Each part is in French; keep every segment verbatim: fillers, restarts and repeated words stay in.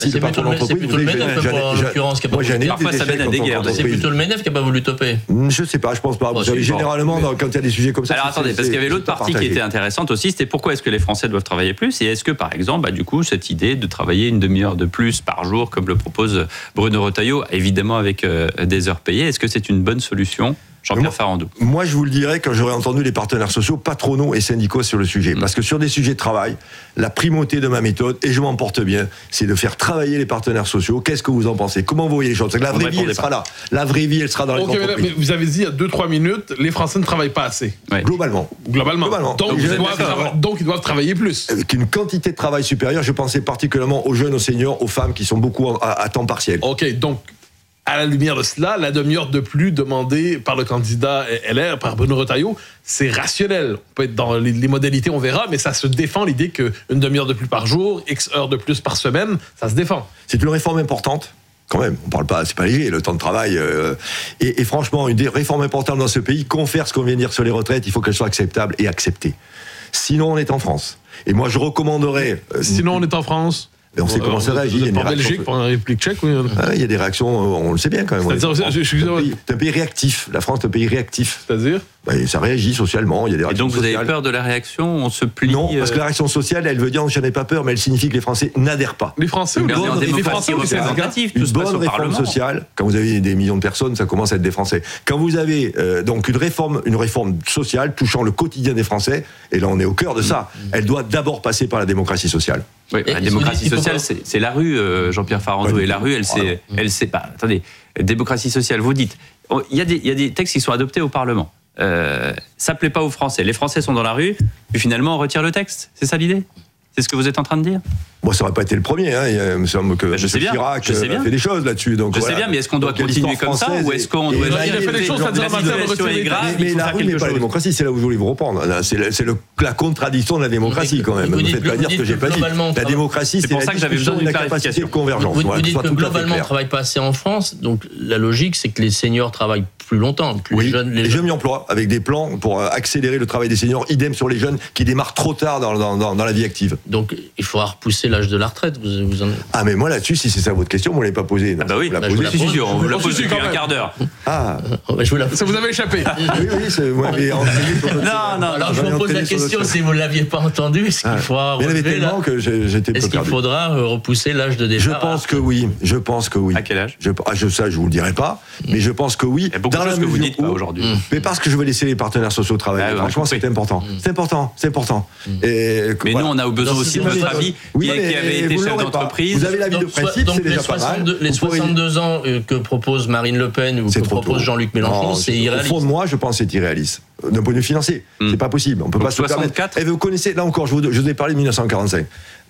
Si c'est, plutôt le, c'est plutôt le M E N E F, en l'occurrence, qui n'a pas voulu Parfois, ça mène à des guerres. C'est plutôt le M E N E F qui n'a pas voulu toper. Je ne sais pas, je pense pas. Vous savez, généralement, mais... quand il y a des sujets comme ça... Alors attendez, parce qu'il y avait l'autre partie qui était intéressante aussi, c'était pourquoi est-ce que les Français doivent travailler plus, et est-ce que, par exemple, bah, du coup, cette idée de travailler une demi-heure de plus par jour, comme le propose Bruno Retailleau, évidemment avec euh, des heures payées, est-ce que c'est une bonne solution ? Jean-Pierre Farandou. Moi, je vous le dirais quand j'aurais entendu les partenaires sociaux, patronaux et syndicaux sur le sujet. Mmh. Parce que sur des sujets de travail, la primauté de ma méthode, et je m'en porte bien, c'est de faire travailler les partenaires sociaux. Qu'est-ce que vous en pensez ? Comment vous voyez les choses ? La vraie vie, elle sera là. La vraie vie, elle sera dans les okay, entreprises. Mais vous avez dit il y a deux trois minutes, les Français ne travaillent pas assez. Ouais. Globalement. Globalement. Globalement. Donc, donc, ils doivent trava- donc, ils doivent travailler plus. Avec une quantité de travail supérieure, je pensais particulièrement aux jeunes, aux seniors, aux femmes qui sont beaucoup à, à temps partiel. OK, donc... À la lumière de cela, la demi-heure de plus demandée par le candidat L R, par Bruno Retailleau, c'est rationnel. On peut être dans les, les modalités, on verra, mais ça se défend l'idée qu'une demi-heure de plus par jour, X heures de plus par semaine, ça se défend. C'est une réforme importante. Quand même, on parle pas, c'est pas léger, le temps de travail. Euh, et, et franchement, une des réformes importantes dans ce pays, qu'on fasse ce qu'on vient de dire sur les retraites, il faut qu'elle soit acceptable et acceptée. Sinon, on est en France. Et moi, je recommanderais. Euh, Sinon, on est en France. Mais on sait comment ça réagit. Vous êtes en Belgique, pour la République tchèque, oui. Ah, il y a des réactions, on le sait bien quand même. C'est-à-dire, je, je, je, c'est, un pays, c'est un pays réactif. La France est un pays réactif. C'est-à-dire bah, ça réagit socialement. Il y a des réactions. Et donc vous sociales. avez peur de la réaction ? On se plie ? Non, parce que la réaction sociale, elle veut dire j'en ai pas peur, mais elle signifie que les Français n'adhèrent pas. Les Français, une les bonne Français, démocratie représentative, une bonne réforme sociale. Quand vous avez des millions de personnes, ça commence à être des Français. Quand vous avez euh, donc une réforme, une réforme sociale touchant le quotidien des Français, et là on est au cœur de ça, mmh. elle doit d'abord passer par la démocratie sociale. Oui, la démocratie sociale, c'est, c'est la rue, euh, Jean-Pierre Farandou, ouais, et la rue, elle sait, elle sait pas. Attendez, démocratie sociale, vous dites, il y a des, il y a des textes qui sont adoptés au Parlement. Euh, ça plaît pas aux Français. Les Français sont dans la rue, puis finalement on retire le texte. C'est ça l'idée ? C'est ce que vous êtes en train de dire ? Bon, ça n'aurait pas été le premier. Hein. Il me semble que ben, je sais bien, Chirac je sais bien. a fait des choses là-dessus. Donc, je voilà. sais bien, mais est-ce qu'on doit donc, continuer comme ça ou est-ce qu'on doit... Il a fait des choses, c'est-à-dire en matière de retirer grave. Mais la rue n'est pas la démocratie, c'est là où je voulais vous reprendre. C'est, le, c'est le, la contradiction de la démocratie quand même. Ne me faites pas dire ce que j'ai pas dit. La démocratie, c'est la discussion de la capacité de convergence. Vous dites que globalement, on ne travaille pas assez en France. Donc la logique, c'est que les seniors travaillent plus longtemps, plus oui, jeunes. Les, les jeunes m'y emploient avec des plans pour accélérer le travail des seniors. Idem sur les jeunes qui démarrent trop tard dans, dans, dans, dans la vie active. Donc il faudra repousser l'âge de la retraite. Vous, vous en... Ah mais moi là-dessus, si c'est ça votre question, vous ne l'avez pas posée. Ah bah oui, vous la bah, posez. Je vous la pose, on vous la pose depuis un quart d'heure. Ah, je vous la... ça vous avait échappé. Oui, oui, c'est, vous m'avez entraîné sur votre... Non, non, alors je vous pose la question, si vous ne l'aviez pas entendu, est-ce qu'il faudra... Il y en avait tellement là, que j'étais Est-ce qu'il perdu. faudra repousser l'âge de départ? Je pense que oui, je pense que oui. À quel âge? je, ah, je, Ça, je vous le dirai pas, mais je pense que oui. Il y a beaucoup de choses que vous dites pas aujourd'hui. Mais parce que je veux laisser les partenaires sociaux travailler. Franchement, c'est important. C'est important, c'est important. Mais nous, on a besoin aussi de votre avis, qui avait été chef d'entreprise. Vous avez l'avis de principe, c'est déjà pas mal. Les soixante-deux ans que propose Marine Le Pen ou que propose Jean-Luc Mélenchon, c'est irréaliste. Au fond de moi, je pense que c'est irréaliste. D'un point de vue financier, c'est pas possible. On peut pas se permettre. Et vous connaissez, là encore, je vous, je vous ai parlé de mille neuf cent quarante-cinq.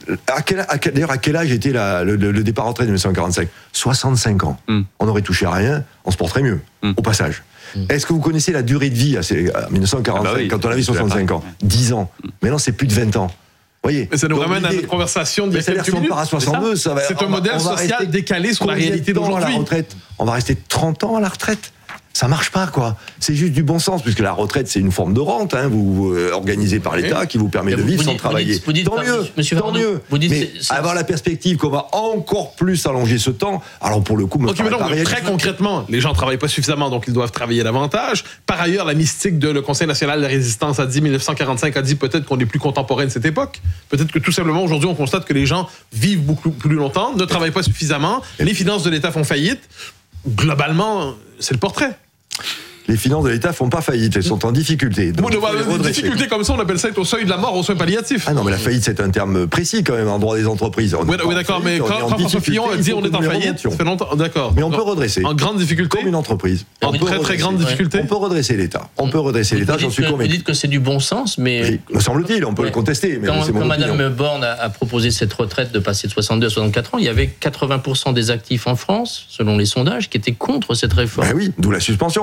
À quel, à quel, d'ailleurs, à quel âge était la, le, le départ en retraite de mille neuf cent quarante-cinq? soixante-cinq ans. Mm. On aurait touché à rien, on se porterait mieux, mm. au passage. Mm. Est-ce que vous connaissez la durée de vie à, ces, à mille neuf cent quarante-cinq, ah bah oui, quand on avait soixante-cinq ans? dix ans. Mm. Maintenant, c'est plus de vingt ans. Voyez. Mais ça nous ramène à notre conversation d'il y a quelques minutes. À soixante-deux, ça va, c'est un modèle social décalé sur la réalité d'aujourd'hui. On va rester trente ans à la retraite. Ça marche pas, quoi. C'est juste du bon sens, puisque la retraite, c'est une forme de rente, hein, vous, vous euh, organisée par l'État, qui vous permet de vivre sans travailler. Tant mieux, monsieur tant mieux. Vous dites, mais c'est, c'est, avoir la perspective qu'on va encore plus allonger ce temps, alors pour le coup, me okay, mais donc, très concrètement, les gens travaillent pas suffisamment, donc ils doivent travailler davantage. Par ailleurs, la mystique de le Conseil national de la résistance a dit, mille neuf cent quarante-cinq a dit peut-être qu'on est plus contemporain de cette époque. Peut-être que tout simplement, aujourd'hui, on constate que les gens vivent beaucoup plus longtemps, ne travaillent pas suffisamment, les finances de l'État font faillite. Globalement, c'est le portrait. Les finances de l'État font pas faillite, elles sont en difficulté. Donc, bon, des difficultés comme ça, on appelle ça être au seuil de la mort, aux soins palliatifs. Ah non, mais la faillite, c'est un terme précis quand même en droit des entreprises. Oui, oui d'accord, mais quand François Fillon a dit on est en faillite, ça fait longtemps, d'accord. Mais on peut redresser. En grande difficulté. Comme une entreprise. En très très grande difficulté. On peut redresser l'État. On peut redresser l'État, j'en suis convaincu. Vous dites que c'est du bon sens, mais. Oui, me semble-t-il, on peut le contester. Mais quand c'est mon opinion. Madame Borne a proposé cette retraite de passer de soixante-deux à soixante-quatre ans, il y avait quatre-vingts pour cent des actifs en France, selon les sondages, qui étaient contre cette réforme. Ben oui, d'où la suspension. Parce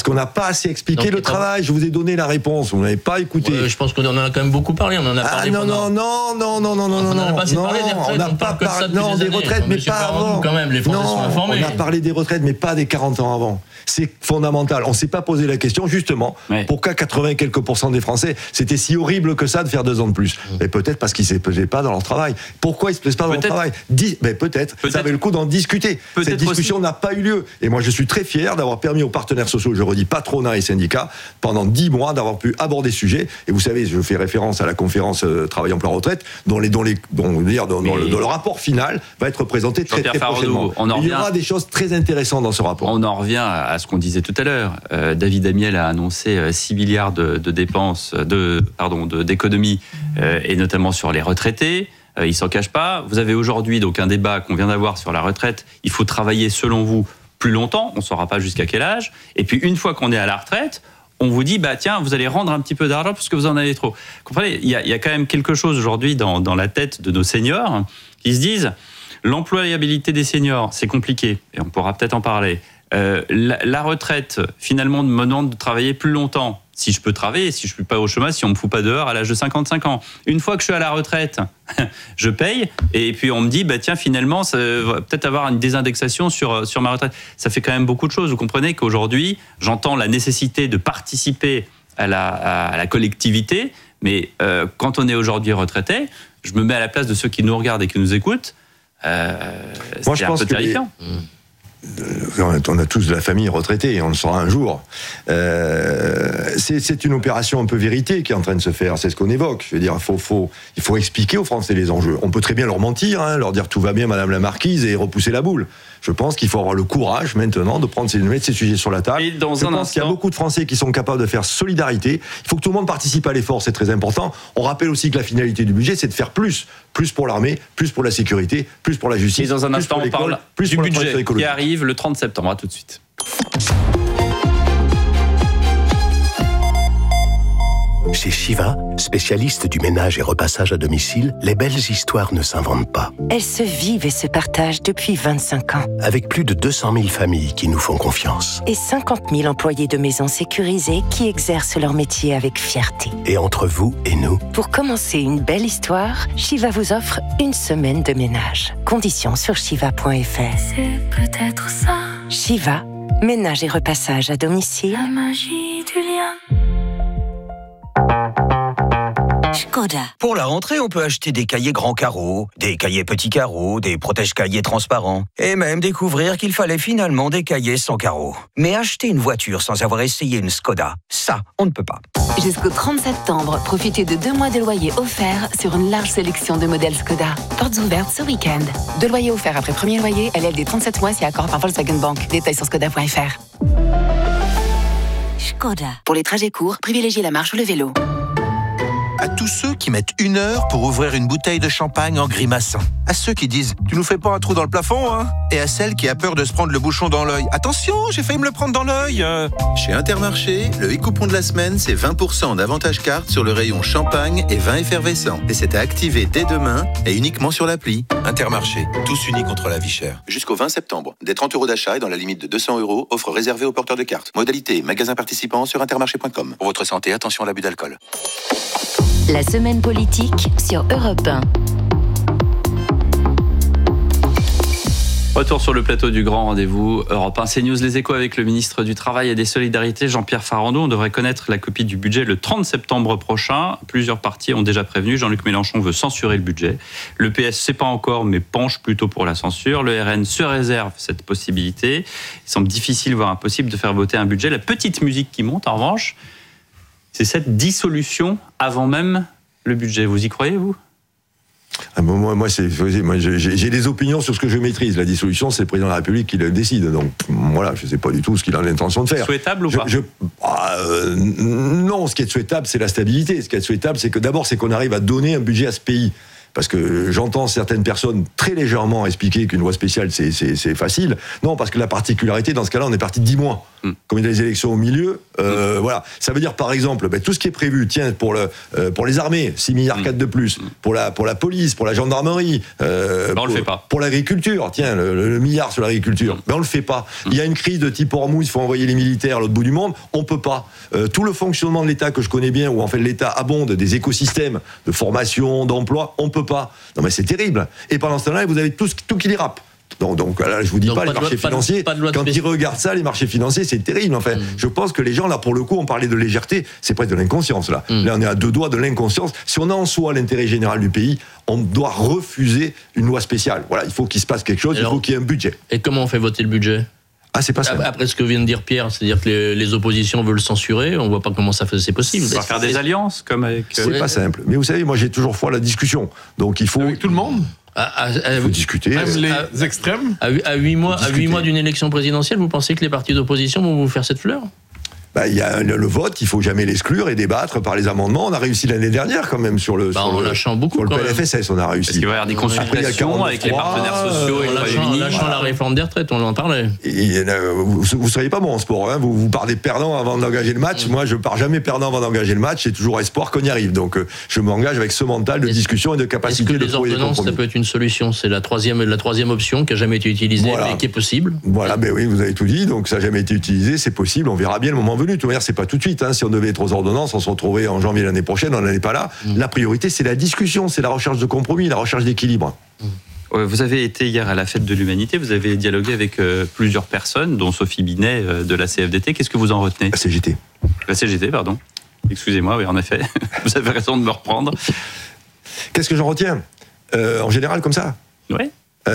qu'on n'a pas assez expliqué Donc, le travail. Je vous ai donné la réponse, vous n'avez pas écouté. Ouais, je pense qu'on en a quand même beaucoup parlé. On en a parlé. Ah non, non, non, non, non, non, non, non, on a pas assez non, parlé des retraites. On n'a pas parlé non, des, des retraites, mais pas avant. Quand même, les Français non, sont informés. On a parlé des retraites, mais pas des quarante ans avant. C'est fondamental. On ne s'est pas posé la question, justement, ouais. pourquoi quatre-vingts quelques pourcents des Français, c'était si horrible que ça de faire deux ans de plus. Mais peut-être parce qu'ils ne se plaisaient pas dans leur travail. Pourquoi ils ne se plaisent pas dans leur travail Dis, mais peut-être, peut-être, ça avait le coup d'en discuter. Cette discussion aussi n'a pas eu lieu. Et moi, je suis très fier d'avoir permis aux partenaires sociaux, je redis patronat et syndicats, pendant dix mois, d'avoir pu aborder ce sujet. Et vous savez, je fais référence à la conférence euh, Travail, Emploi, Retraite, dont, les, dont, les, dont, dire, dont, dont, le, dont le rapport final va être présenté très, très prochainement. On en revient, il y aura des choses très intéressantes dans ce rapport. On en revient à ce qu'on disait tout à l'heure. Euh, David Amiel a annoncé six milliards de, de dépenses, de, pardon, de, d'économies, euh, et notamment sur les retraités. Euh, il ne s'en cache pas. Vous avez aujourd'hui donc un débat qu'on vient d'avoir sur la retraite. Il faut travailler, selon vous, plus longtemps. On ne saura pas jusqu'à quel âge. Et puis, une fois qu'on est à la retraite, on vous dit, bah, tiens, vous allez rendre un petit peu d'argent parce que vous en avez trop. Vous comprenez, il y a, il y a quand même quelque chose aujourd'hui dans, dans la tête de nos seniors qui se disent, l'employabilité des seniors, c'est compliqué. Et on pourra peut-être en parler. Euh, la, la retraite, finalement, me demande de travailler plus longtemps. Si je peux travailler, si je ne suis pas au chômage, si on ne me fout pas dehors à l'âge de cinquante-cinq ans. Une fois que je suis à la retraite, je paye, et puis on me dit, bah, tiens, finalement, ça va peut-être avoir une désindexation sur, sur ma retraite. Ça fait quand même beaucoup de choses. Vous comprenez qu'aujourd'hui, j'entends la nécessité de participer à la, à la collectivité, mais euh, quand on est aujourd'hui retraité, je me mets à la place de ceux qui nous regardent et qui nous écoutent, euh, Moi, c'est je un pense peu que terrifiant. Les... On a tous de la famille retraitée et on le saura un jour. Euh, c'est, c'est une opération un peu vérité qui est en train de se faire. C'est ce qu'on évoque. Je veux dire, il faut, faut, il faut expliquer aux Français les enjeux. On peut très bien leur mentir, hein, leur dire tout va bien, Madame la Marquise, et repousser la boule. Je pense qu'il faut avoir le courage maintenant de prendre ces, de mettre ces sujets sur la table. Et dans Je un pense instant... qu'il y a beaucoup de Français qui sont capables de faire solidarité. Il faut que tout le monde participe à l'effort, c'est très important. On rappelle aussi que la finalité du budget, c'est de faire plus. Plus pour l'armée, plus pour la sécurité, plus pour la justice. Et dans un instant, on parle plus du pour budget qui arrive le trente septembre. À tout de suite. Chez Shiva, spécialiste du ménage et repassage à domicile, les belles histoires ne s'inventent pas. Elles se vivent et se partagent depuis vingt-cinq ans. Avec plus de deux cent mille familles qui nous font confiance. Et cinquante mille employés de maisons sécurisées qui exercent leur métier avec fierté. Et entre vous et nous... Pour commencer une belle histoire, Shiva vous offre une semaine de ménage. Conditions sur shiva point f r. C'est peut-être ça. Shiva, ménage et repassage à domicile. La magie du lien. Skoda. Pour la rentrée, on peut acheter des cahiers grands carreaux, des cahiers petits carreaux, des protège-cahiers transparents, et même découvrir qu'il fallait finalement des cahiers sans carreaux. Mais acheter une voiture sans avoir essayé une Skoda, ça, on ne peut pas. Jusqu'au trente septembre, profitez de deux mois de loyer offerts sur une large sélection de modèles Skoda. Portes ouvertes ce week-end. Deux loyers offerts après premier loyer, L L D trente-sept mois si accord par Volkswagen Bank. Détails sur skoda point f r. Skoda. Pour les trajets courts, privilégiez la marche ou le vélo. À tous ceux qui mettent une heure pour ouvrir une bouteille de champagne en grimaçant. À ceux qui disent « Tu nous fais pas un trou dans le plafond, hein ?» Et à celle qui a peur de se prendre le bouchon dans l'œil. « Attention, j'ai failli me le prendre dans l'œil euh. !» Chez Intermarché, le e-coupon de la semaine, c'est vingt pour cent d'avantage carte sur le rayon champagne et vin effervescent. Et c'est à activer dès demain et uniquement sur l'appli. Intermarché, tous unis contre la vie chère. Jusqu'au vingt septembre. Des trente euros d'achat et dans la limite de deux cents euros, offre réservée aux porteurs de cartes. Modalité, magasin participant sur intermarché point com. Pour votre santé, attention à l'abus d'alcool. La semaine politique sur Europe un. Retour sur le plateau du grand rendez-vous Europe un CNews Les Échos avec le ministre du Travail et des Solidarités, Jean-Pierre Farandou. On devrait connaître la copie du budget le trente septembre prochain. Plusieurs partis ont déjà prévenu. Jean-Luc Mélenchon veut censurer le budget. Le P S ne sait pas encore, mais penche plutôt pour la censure. Le R N se réserve cette possibilité. Il semble difficile, voire impossible, de faire voter un budget. La petite musique qui monte, en revanche, c'est cette dissolution avant même le budget. Vous y croyez, vous ? Ah bon, moi, moi, c'est, moi j'ai, j'ai des opinions sur ce que je maîtrise. La dissolution, c'est le président de la République qui le décide. Donc voilà, je ne sais pas du tout ce qu'il a l'intention de faire. Souhaitable ou pas ? je, je, ah, euh, Non, ce qui est souhaitable, c'est la stabilité. Ce qui est souhaitable, c'est que d'abord, c'est qu'on arrive à donner un budget à ce pays. Parce que j'entends certaines personnes très légèrement expliquer qu'une loi spéciale, c'est, c'est, c'est facile. Non, parce que la particularité, dans ce cas-là, on est parti de dix mois. mmh. comme il y a les élections au milieu, euh, mmh. voilà. Ça veut dire, par exemple, ben, tout ce qui est prévu, tiens, pour, le, euh, pour les armées, six milliards quatre mmh. de plus, mmh. pour, la, pour la police, pour la gendarmerie, euh, ben, on pour, le fait pas. Pour l'agriculture, tiens, le, le, le milliard sur l'agriculture, mmh. ben, on le fait pas. Mmh. Il y a une crise de type Hormuz, il faut envoyer les militaires à l'autre bout du monde, on peut pas. Euh, tout le fonctionnement de l'État que je connais bien, où en fait l'État abonde des écosystèmes de formation, d'emploi, on peut pas. Non mais c'est terrible. Et pendant ce temps-là, vous avez tout, tout qui dérape. Donc, donc là, je vous dis donc, pas, pas les marchés loi, financiers, pas de, pas de quand ils regardent ça, les marchés financiers, c'est terrible. Enfin, mmh. je pense que les gens, là, pour le coup, on parlait de légèreté, c'est presque de l'inconscience, là. Mmh. Là, on est à deux doigts de l'inconscience. Si on a en soi l'intérêt général du pays, on doit refuser une loi spéciale. Voilà, il faut qu'il se passe quelque chose, alors, il faut qu'il y ait un budget. Et comment on fait voter le budget ? Ah, c'est pas ça. Après ce que vient de dire Pierre, c'est-à-dire que les, les oppositions veulent censurer, on voit pas comment ça fait, c'est possible. On va faire des alliances, comme avec... C'est ouais. pas simple. Mais vous savez, moi, j'ai toujours foi à la discussion. Donc, il faut... Avec tout le monde ? À, à, à, il faut discuter. Même les à, extrêmes. À huit mois, à huit mois d'une élection présidentielle, vous pensez que les partis d'opposition vont vous faire cette fleur ? Bah, il y a le, le vote, il faut jamais l'exclure et débattre par les amendements. On a réussi l'année dernière quand même sur le, bah, sur en le, lâchant beaucoup, sur le P L F S S, on a réussi. Parce qu'il va y avoir des consultations avec les partenaires sociaux et en lâchant, en lâchant la réforme des retraites, on en parlait. Et, et, vous, vous seriez pas bon en sport, hein, vous, vous partez perdant avant d'engager le match. Mmh. Moi, je pars jamais perdant avant d'engager le match. J'ai toujours espoir qu'on y arrive. Donc, euh, je m'engage avec ce mental de est-ce, discussion et de capacité de trouver des compromis. Est-ce que les ordonnances, ça peut être une solution ? C'est la troisième, la troisième option qui a jamais été utilisée, voilà. mais qui est possible. Voilà, ben oui, vous avez tout dit. Donc, ça n'a jamais été utilisé, c'est possible. On verra bien le moment venu. De toute manière, c'est pas tout de suite. Hein. Si on devait être aux ordonnances, on se retrouverait en janvier l'année prochaine, on n'en est pas là. Mmh. La priorité, c'est la discussion, c'est la recherche de compromis, la recherche d'équilibre. Mmh. Vous avez été hier à la Fête de l'Humanité, vous avez dialogué avec euh, plusieurs personnes, dont Sophie Binet euh, de la C F D T. Qu'est-ce que vous en retenez ? La C G T. La C G T, pardon. Excusez-moi, oui, en effet. Vous avez raison de me reprendre. Qu'est-ce que j'en retiens ? euh, En général, comme ça ? Oui.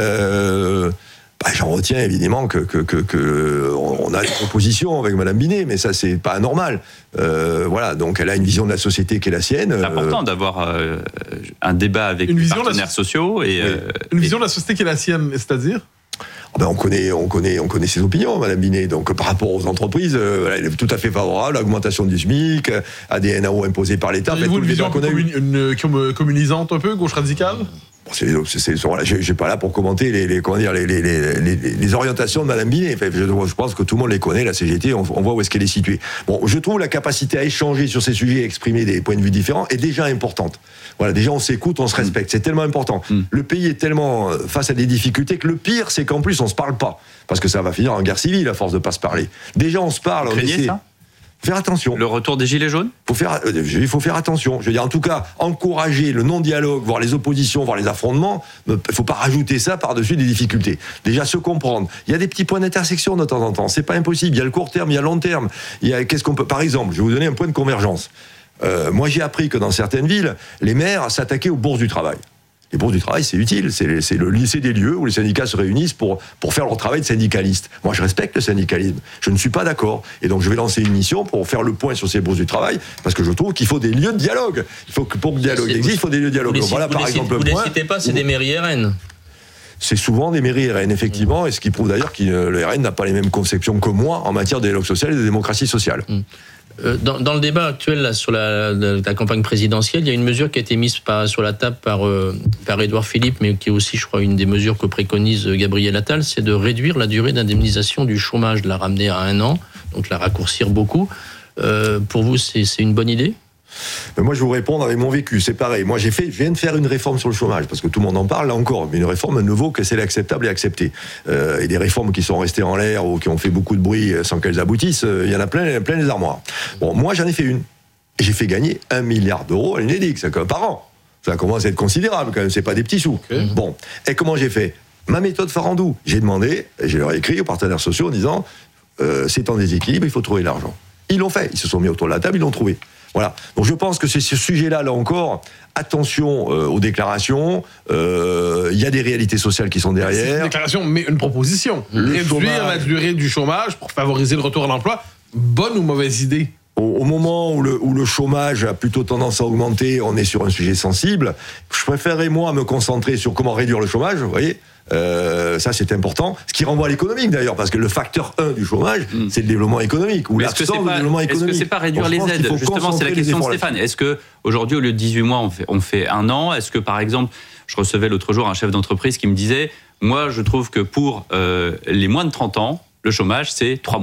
Euh... Bah, j'en retiens évidemment que, que, que, que on a des propositions avec Madame Binet, mais ça c'est pas anormal. Euh, voilà, donc elle a une vision de la société qui est la sienne. C'est important euh, d'avoir euh, un débat avec les partenaires so- sociaux et oui. euh, une vision et... de la société qui est la sienne, c'est-à-dire. Ben on connaît, on connaît, on connaît ses opinions, Madame Binet. Donc par rapport aux entreprises, euh, elle est tout à fait favorable à l'augmentation du SMIC, à des N A O imposés par l'État. Avez-vous une vision communi- une, une communisante un peu, gauche radicale ? Bon, c'est, c'est, c'est, voilà, je ne suis pas là pour commenter les, les, comment dire, les, les, les, les, les orientations de Madame Binet. Enfin, je, je pense que tout le monde les connaît, la C G T, on, on voit où est-ce qu'elle est située. Bon, je trouve la capacité à échanger sur ces sujets, à exprimer des points de vue différents, est déjà importante. Voilà, déjà on s'écoute, on se respecte, c'est tellement important. Mm. Le pays est tellement face à des difficultés que le pire, c'est qu'en plus on ne se parle pas. Parce que ça va finir en guerre civile à force de ne pas se parler. Déjà on se parle, on essaie... ça Faire attention. Le retour des Gilets jaunes ? faut faire, euh, Il faut faire attention. Je veux dire, en tout cas, encourager le non-dialogue, voire les oppositions, voire les affrontements, il ne faut pas rajouter ça par-dessus des difficultés. Déjà, se comprendre. Il y a des petits points d'intersection de temps en temps. C'est pas impossible. Il y a le court terme, il y a le long terme. Il y a, qu'est-ce qu'on peut, par exemple, je vais vous donner un point de convergence. Euh, moi, j'ai appris que dans certaines villes, les maires s'attaquaient aux bourses du travail. Les bourses du travail, c'est utile. C'est, c'est le lycée des lieux où les syndicats se réunissent pour, pour faire leur travail de syndicaliste. Moi, je respecte le syndicalisme. Je ne suis pas d'accord. Et donc, je vais lancer une mission pour faire le point sur ces bourses du travail, parce que je trouve qu'il faut des lieux de dialogue. Il faut que pour que le dialogue existe, il faut des lieux de dialogue. Vous voilà, les, par vous exemple, vous le ne point. les citez pas, c'est où... des mairies R N. C'est souvent des mairies R N, effectivement, mmh. et ce qui prouve d'ailleurs que le R N n'a pas les mêmes conceptions que moi en matière de dialogue social et de démocratie sociale. Mmh. Dans, dans le débat actuel là, sur la, la, la campagne présidentielle, il y a une mesure qui a été mise par, sur la table par, euh, par Édouard Philippe, mais qui est aussi, je crois, une des mesures que préconise Gabriel Attal, c'est de réduire la durée d'indemnisation du chômage, de la ramener à un an, donc la raccourcir beaucoup. Euh, pour vous, c'est, c'est une bonne idée ? Mais moi, je vais vous répondre avec mon vécu. C'est pareil. Moi, j'ai fait, je viens de faire une réforme sur le chômage, parce que tout le monde en parle, là encore. Mais une réforme ne vaut que celle acceptable et acceptée. Euh, et des réformes qui sont restées en l'air ou qui ont fait beaucoup de bruit sans qu'elles aboutissent, il y en a plein, plein les armoires. Bon, moi, j'en ai fait une. Et j'ai fait gagner un milliard d'euros à l'Unédic, c'est comme par an. Ça commence à être considérable, quand même. C'est pas des petits sous. Okay. Bon. Et comment j'ai fait ? Ma méthode Farandou. J'ai demandé, et je leur ai écrit aux partenaires sociaux en disant, euh, c'est en déséquilibre, il faut trouver l'argent. Ils l'ont fait. Ils se sont mis autour de la table, ils l'ont trouvé. Voilà. Donc je pense que c'est ce sujet-là, là encore, attention euh, aux déclarations. Il euh, y a des réalités sociales qui sont derrière. C'est une déclaration, mais une proposition. Le Réduire chômage. La durée du chômage pour favoriser le retour à l'emploi, bonne ou mauvaise idée ? Au, au moment où le, où le chômage a plutôt tendance à augmenter, on est sur un sujet sensible. Je préférerais, moi, me concentrer sur comment réduire le chômage, vous voyez. Euh, ça c'est important, ce qui renvoie à l'économique d'ailleurs, parce que le facteur un du chômage, mmh. c'est le développement économique ou l'absence de développement économique. Est-ce que c'est pas réduire les aides ? Justement, c'est la question de Stéphane. Est-ce que aujourd'hui, au lieu de dix-huit mois, on fait, on fait un an ? Est-ce que par exemple, je recevais l'autre jour un chef d'entreprise qui me disait, moi je trouve que pour euh, les moins de trente ans, le chômage c'est trois mois.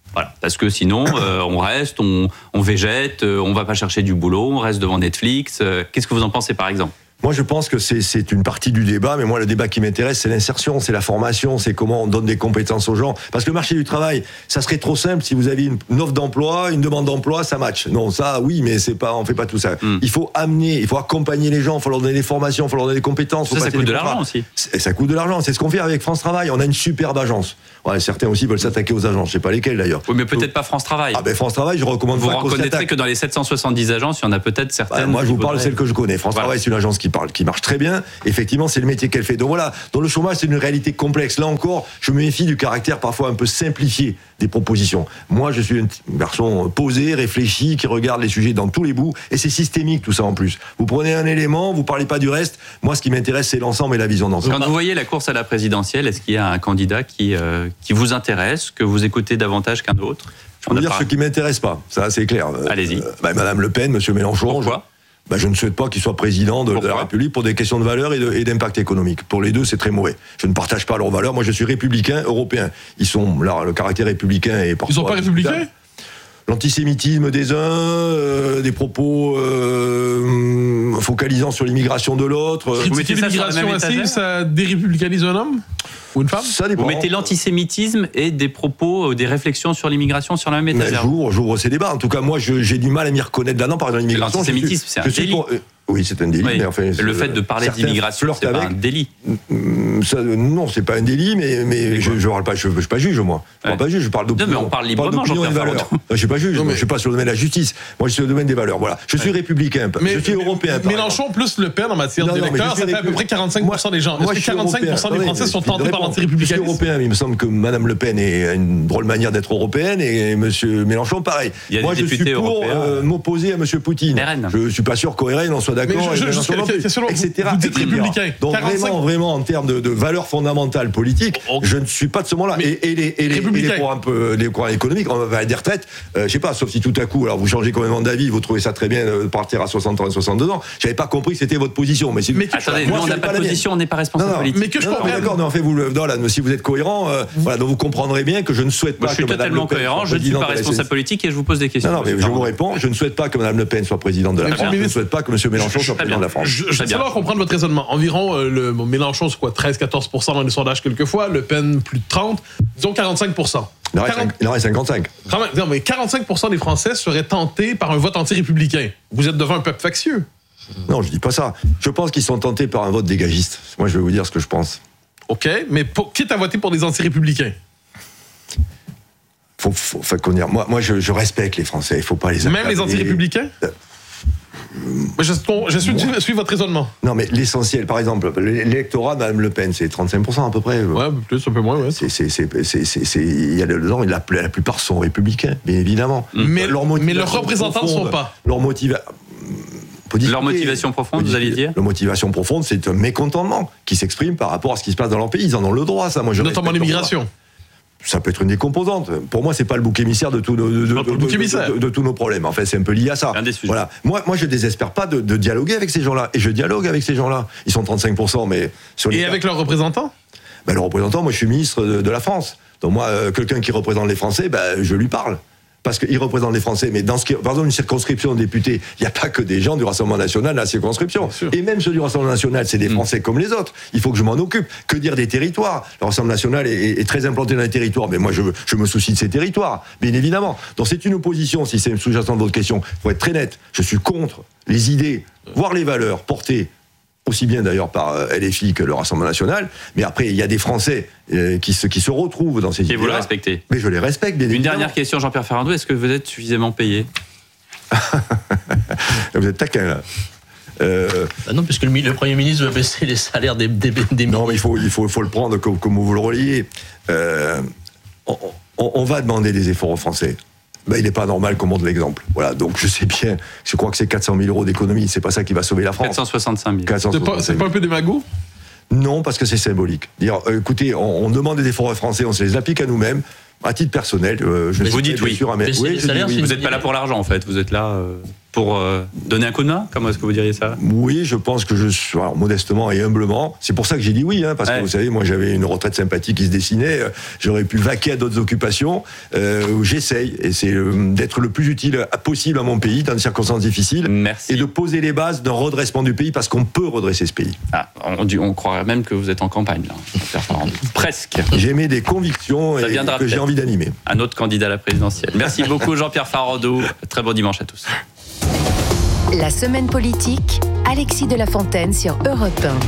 Voilà, parce que sinon, euh, on reste, on, on végète, euh, on va pas chercher du boulot, on reste devant Netflix. Euh, qu'est-ce que vous en pensez, par exemple ? Moi, je pense que c'est, c'est une partie du débat, mais moi, le débat qui m'intéresse, c'est l'insertion, c'est la formation, c'est comment on donne des compétences aux gens. Parce que le marché du travail, ça serait trop simple si vous aviez une, une offre d'emploi, une demande d'emploi, ça match. Non, ça, oui, mais c'est pas, on fait pas tout ça. Mm. Il faut amener, il faut accompagner les gens, il faut leur donner des formations, il faut leur donner des compétences. Ça, ça coûte de l'argent aussi. C'est, ça coûte de l'argent. C'est ce qu'on fait avec France Travail. On a une superbe agence. Ouais, certains aussi veulent s'attaquer aux agences. Je sais pas lesquelles d'ailleurs. Oui, mais peut-être Donc, pas France Travail. Ah ben France Travail, je recommande. Vous reconnaîtrez que dans les sept cent soixante-dix agences, il y en a peut-être certaines. Bah, moi, je vous parle de celles que je connais. France voilà. Travail, c'est une agence qui parle, qui marche très bien. Effectivement, c'est le métier qu'elle fait. Donc voilà, dans le chômage, c'est une réalité complexe. Là encore, je me méfie du caractère parfois un peu simplifié des propositions. Moi, je suis un garçon posé, réfléchi, qui regarde les sujets dans tous les bouts, et c'est systémique tout ça en plus. Vous prenez un élément, vous parlez pas du reste. Moi, ce qui m'intéresse, c'est l'ensemble et la vision d'ensemble. Quand vous voyez la course à la présidentielle, est-ce qu'il y a un candidat qui euh, qui vous intéresse, que vous écoutez davantage qu'un autre ? Je veux dire ce qui m'intéresse pas. Ça, c'est clair. Allez-y. Euh, bah, Madame Le Pen, Monsieur Mélenchon. Pourquoi ? Ben, je ne souhaite pas qu'il soit président de, de la République pour des questions de valeurs et, de, et d'impact économique. Pour les deux, c'est très mauvais. Je ne partage pas leurs valeurs. Moi, je suis républicain, européen. Ils sont là, le caractère républicain est parfois. Ils sont pas républicains ? L'antisémitisme des uns, euh, des propos euh, focalisant sur l'immigration de l'autre. Vous mettez l'immigration massive, ça dérépublicanise un homme ou une femme ? Ça dépend. Vous mettez l'antisémitisme et des propos, des réflexions sur l'immigration sur la même étagère. J'ouvre, j'ouvre ces débats. En tout cas, moi, je, j'ai du mal à m'y reconnaître là-dedans. Par exemple, l'immigration. L'antisémitisme, c'est un délit. Con... Oui, c'est un délit. Oui. Mais enfin, le fait de parler d'immigration, c'est pas un délit. Ça, non, c'est pas un délit, mais, mais je ne parle pas, je, je, je pas juge, moi. Je ne parle pas juge, je parle d'opinion. Non, mais on parle librement, d'opinion et de valeurs. Je ne suis pas juge, non, mais... je ne suis pas sur le domaine de la justice. Moi, je suis sur le domaine des valeurs. Voilà. Je suis ouais. républicain, mais, je suis européen. Mélenchon plus Le Pen en matière d'électeurs, ça fait à peu près quarante-cinq pour cent des gens. Est-ce que quarante-cinq pour cent des Français sont tentés par l'antirépublicanisme ? Je suis européen, il me semble que Mme Le Pen a une drôle manière d'être européenne et M. Mélenchon, pareil. Moi, je suis pour m'opposer à M. Poutine. Je ne suis pas sûr qu'O R N en soit d'accord. et cetera. Vous dites républicain. Donc vraiment, vraiment, en termes de, de valeurs fondamentales politiques, okay. je ne suis pas de ce moment-là. Et, et, les, et, les, et les programmes, les programmes économiques, on va des retraites, euh, je sais pas, sauf si tout à coup, alors vous changez complètement d'avis, vous trouvez ça très bien de partir à soixante ans, soixante-deux ans. J'avais pas compris que c'était votre position. Mais, mais attendez, moi, nous, on n'a pas de position, on n'est pas responsable politique. Mais que je comprends. D'accord, non, en fait, vous, non, là, si vous êtes cohérent, euh, voilà, donc vous comprendrez bien que je ne souhaite pas. Je suis totalement cohérent, je ne suis pas responsable politique et je vous pose des questions. Non, mais je vous réponds, je ne souhaite pas que Mme Le Pen soit présidente de la France. Je ne souhaite pas que M. Mélenchon soit président de la France. Je vais alors comprendre votre raisonnement. Environ, euh, le bon, Mélenchon, c'est quoi, treize à quatorze pour cent dans les sondages quelquefois, Le Pen, plus de trente, disons quarante-cinq pour cent. Il en reste, quarante... il en reste cinquante-cinq. Non, mais quarante-cinq pour cent des Français seraient tentés par un vote anti-républicain. Vous êtes devant un peuple factieux. Non, je dis pas ça. Je pense qu'ils sont tentés par un vote dégagiste. Moi, je vais vous dire ce que je pense. OK, mais pour, quitte à voter pour des anti-républicains. Faut, faut, faut qu'on y... Moi, moi je, je respecte les Français. Il faut pas les... Même les anti-républicains euh... Mais je, je suis, je suis votre raisonnement. Non, mais l'essentiel, par exemple, l'électorat de Mme Le Pen, c'est trente-cinq pour cent à peu près. Ouais, plus, un peu moins, ouais. C'est, c'est, c'est, c'est, c'est, c'est, il y a dedans, la, la plupart sont républicains, bien évidemment. Mais, leur mais leurs représentants ne sont pas. Leur, motiva... leur motivation profonde, vous allez dire ? Leur motivation profonde, c'est un mécontentement qui s'exprime par rapport à ce qui se passe dans leur pays. Ils en ont le droit, ça. Moi, je notamment l'immigration. Ça peut être une des composantes. Pour moi, c'est pas le bouc émissaire de, tout, de, de, de, de, de, de, de tous nos problèmes. En fait, c'est un peu lié à ça. Voilà. Moi, moi, je désespère pas de, de dialoguer avec ces gens-là. Et je dialogue avec ces gens-là. Ils sont trente-cinq pour cent, mais sur les et avec leurs représentants ? Ben, le représentant, moi, je suis ministre de, de la France. Donc moi, euh, quelqu'un qui représente les Français, ben, je lui parle. Parce qu'il représente les Français. Mais dans ce qui, par exemple, une circonscription de députés, il n'y a pas que des gens du Rassemblement National dans la circonscription. Et même ceux du Rassemblement National, c'est des Français mmh. comme les autres. Il faut que je m'en occupe. Que dire des territoires ? Le Rassemblement National est, est, est très implanté dans les territoires. Mais moi, je, je me soucie de ces territoires, bien évidemment. Donc c'est une opposition, si c'est sous-jacent de votre question. Il faut être très net. Je suis contre les idées, voire les valeurs portées aussi bien d'ailleurs par L F I que le Rassemblement National, mais après il y a des Français euh, qui, se, qui se retrouvent dans ces idées-là. Et vous les respectez ? Mais je les respecte, bien Une évidemment. Dernière question, Jean-Pierre Farandou, est-ce que vous êtes suffisamment payé ? Vous êtes taquin là. Euh, ah non, puisque le, le Premier ministre veut baisser les salaires des, des, des Non, mais il faut, il faut, il faut le prendre comme, comme vous le reliez. Euh, on, on, on va demander des efforts aux Français. Ben, il n'est pas normal qu'on montre l'exemple. Voilà, donc je sais bien, je crois que c'est quatre cent mille euros d'économie, c'est pas ça qui va sauver la France. quatre cent soixante-cinq mille. quatre cent soixante-cinq mille. C'est pas, c'est pas un peu démago ? Non, parce que c'est symbolique. Dire, euh, écoutez, on, on demande des efforts aux Français, on se les applique à nous-mêmes. À titre personnel, euh, je vous dites oui. Sûr, mais, oui, oui, oui. Vous n'êtes pas là pour l'argent, en fait. Vous êtes là. Euh... pour euh, donner un coup de main? Comment est-ce que vous diriez ça? Oui, je pense que je suis, alors, modestement et humblement, c'est pour ça que j'ai dit oui, hein, parce ouais. que vous savez, moi j'avais une retraite sympathique qui se dessinait, j'aurais pu vaquer à d'autres occupations, euh, où j'essaye, et c'est euh, d'être le plus utile possible à mon pays dans des circonstances difficiles. Merci. Et de poser les bases d'un redressement du pays, parce qu'on peut redresser ce pays. Ah, on, on croirait même que vous êtes en campagne, là. Presque. J'ai des convictions et que j'ai envie d'animer. Un autre candidat à la présidentielle. Merci beaucoup Jean-Pierre Farandou. Très bon dimanche à tous. La semaine politique, Alexis de la Fontaine sur Europe un.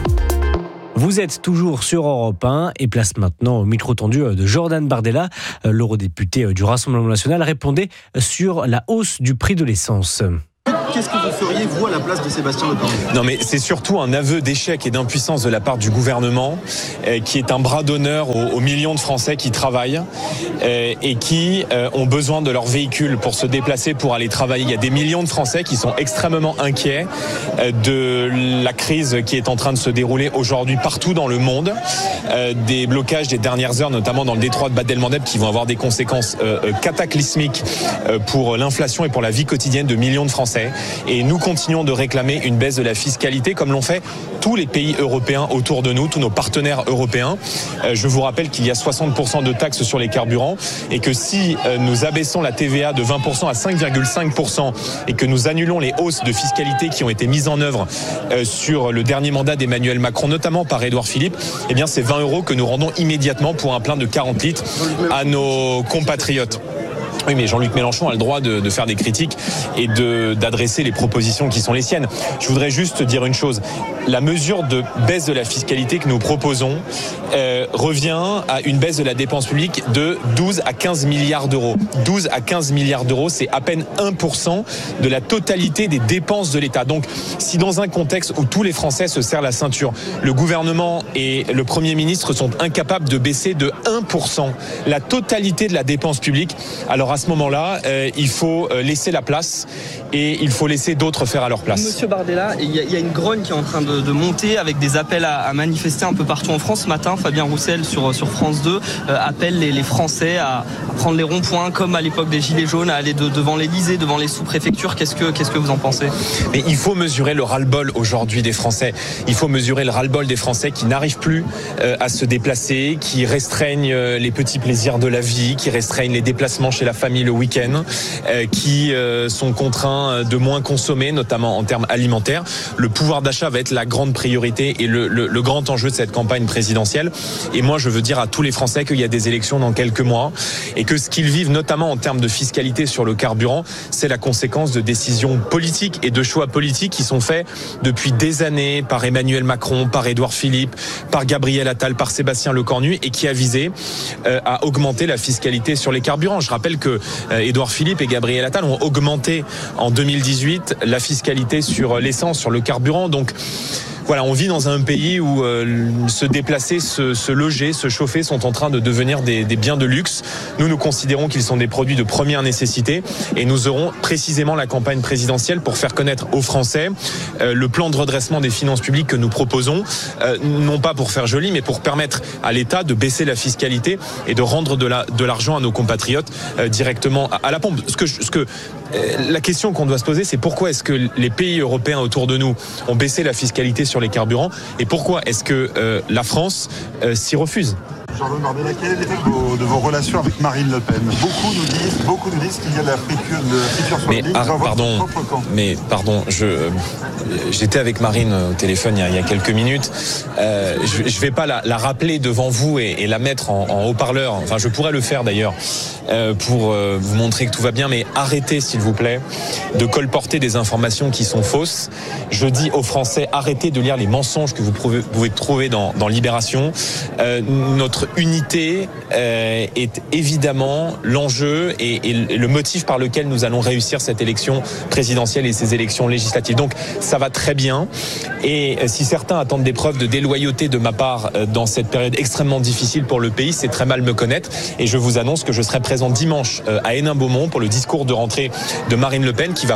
Vous êtes toujours sur Europe un et place maintenant au micro tendu de Jordan Bardella. L'eurodéputé du Rassemblement national répondait sur la hausse du prix de l'essence. Qu'est-ce que vous feriez, vous, à la place de Sébastien Lecornu ? Non, mais c'est surtout un aveu d'échec et d'impuissance de la part du gouvernement, euh, qui est un bras d'honneur aux, aux millions de Français qui travaillent euh, et qui euh, ont besoin de leur véhicule pour se déplacer, pour aller travailler. Il y a des millions de Français qui sont extrêmement inquiets euh, de la crise qui est en train de se dérouler aujourd'hui partout dans le monde. Euh, des blocages des dernières heures, notamment dans le détroit de Bab el-Mandeb, qui vont avoir des conséquences euh, cataclysmiques euh, pour l'inflation et pour la vie quotidienne de millions de Français. Et nous continuons de réclamer une baisse de la fiscalité, comme l'ont fait tous les pays européens autour de nous, tous nos partenaires européens. Euh, je vous rappelle qu'il y a soixante pour cent de taxes sur les carburants et que si euh, nous abaissons la T V A de vingt pour cent à cinq virgule cinq pour cent et que nous annulons les hausses de fiscalité qui ont été mises en œuvre euh, sur le dernier mandat d'Emmanuel Macron, notamment par Édouard Philippe, eh bien c'est vingt euros que nous rendons immédiatement pour un plein de quarante litres à nos compatriotes. Oui, mais Jean-Luc Mélenchon a le droit de, de faire des critiques et de, d'adresser les propositions qui sont les siennes. Je voudrais juste dire une chose. La mesure de baisse de la fiscalité que nous proposons euh, revient à une baisse de la dépense publique de douze à quinze milliards d'euros. douze à quinze milliards d'euros, c'est à peine un pour cent de la totalité des dépenses de l'État. Donc, si dans un contexte où tous les Français se serrent la ceinture, le gouvernement et le Premier ministre sont incapables de baisser de un pour cent la totalité de la dépense publique, alors à ce moment-là, euh, il faut laisser la place et il faut laisser d'autres faire à leur place. Monsieur Bardella, il y, y a une grogne qui est en train de, de monter avec des appels à, à manifester un peu partout en France. Ce matin, Fabien Roussel sur, sur France deux euh, appelle les, les Français à, à prendre les ronds-points comme à l'époque des Gilets jaunes, à aller de, devant l'Élysée, devant les sous-préfectures. Qu'est-ce que, qu'est-ce que vous en pensez ? Mais il faut mesurer le ras-le-bol aujourd'hui des Français. Il faut mesurer le ras-le-bol des Français qui n'arrivent plus euh, à se déplacer, qui restreignent euh, les petits plaisirs de la vie, qui restreignent les déplacements chez la famille le week-end, euh, qui euh, sont contraints de moins consommer, notamment en termes alimentaires. Le pouvoir d'achat va être la grande priorité et le, le, le grand enjeu de cette campagne présidentielle. Et moi, je veux dire à tous les Français qu'il y a des élections dans quelques mois et que ce qu'ils vivent, notamment en termes de fiscalité sur le carburant, c'est la conséquence de décisions politiques et de choix politiques qui sont faits depuis des années par Emmanuel Macron, par Édouard Philippe, par Gabriel Attal, par Sébastien Lecornu et qui a visé euh, à augmenter la fiscalité sur les carburants. Je rappelle que euh, Édouard Philippe et Gabriel Attal ont augmenté en deux mille dix-huit la fiscalité sur l'essence, sur le carburant. Donc voilà, on vit dans un pays où euh, se déplacer, se, se loger, se chauffer sont en train de devenir des, des biens de luxe. Nous, nous considérons qu'ils sont des produits de première nécessité et nous aurons précisément la campagne présidentielle pour faire connaître aux Français euh, le plan de redressement des finances publiques que nous proposons, euh, non pas pour faire joli, mais pour permettre à l'État de baisser la fiscalité et de rendre de, la, de l'argent à nos compatriotes euh, directement à, à la pompe. Ce que, ce que, euh, la question qu'on doit se poser, c'est pourquoi est-ce que les pays européens autour de nous ont baissé la fiscalité sur les carburants et pourquoi est-ce que euh, la France euh, s'y refuse? Jordan Bardella, quel est l'effet de vos, de vos relations avec Marine Le Pen? Beaucoup nous disent, beaucoup nous disent qu'il y a de la friture, de friture sur mais, la ligne ah, dans pardon, votre propre camp. Mais pardon, je, euh, j'étais avec Marine au téléphone il y a, il y a quelques minutes. Euh, je ne vais pas la, la rappeler devant vous et, et la mettre en, en haut-parleur. Enfin, je pourrais le faire d'ailleurs euh, pour euh, vous montrer que tout va bien. Mais arrêtez, s'il vous plaît, de colporter des informations qui sont fausses. Je dis aux Français, arrêtez de lire les mensonges que vous pouvez, pouvez trouver dans, dans Libération. Euh, notre unité euh, est évidemment l'enjeu et, et le motif par lequel nous allons réussir cette élection présidentielle et ces élections législatives. Donc ça va très bien et si certains attendent des preuves de déloyauté de ma part dans cette période extrêmement difficile pour le pays, c'est très mal me connaître et je vous annonce que je serai présent dimanche à Hénin-Beaumont pour le discours de rentrée de Marine Le Pen qui va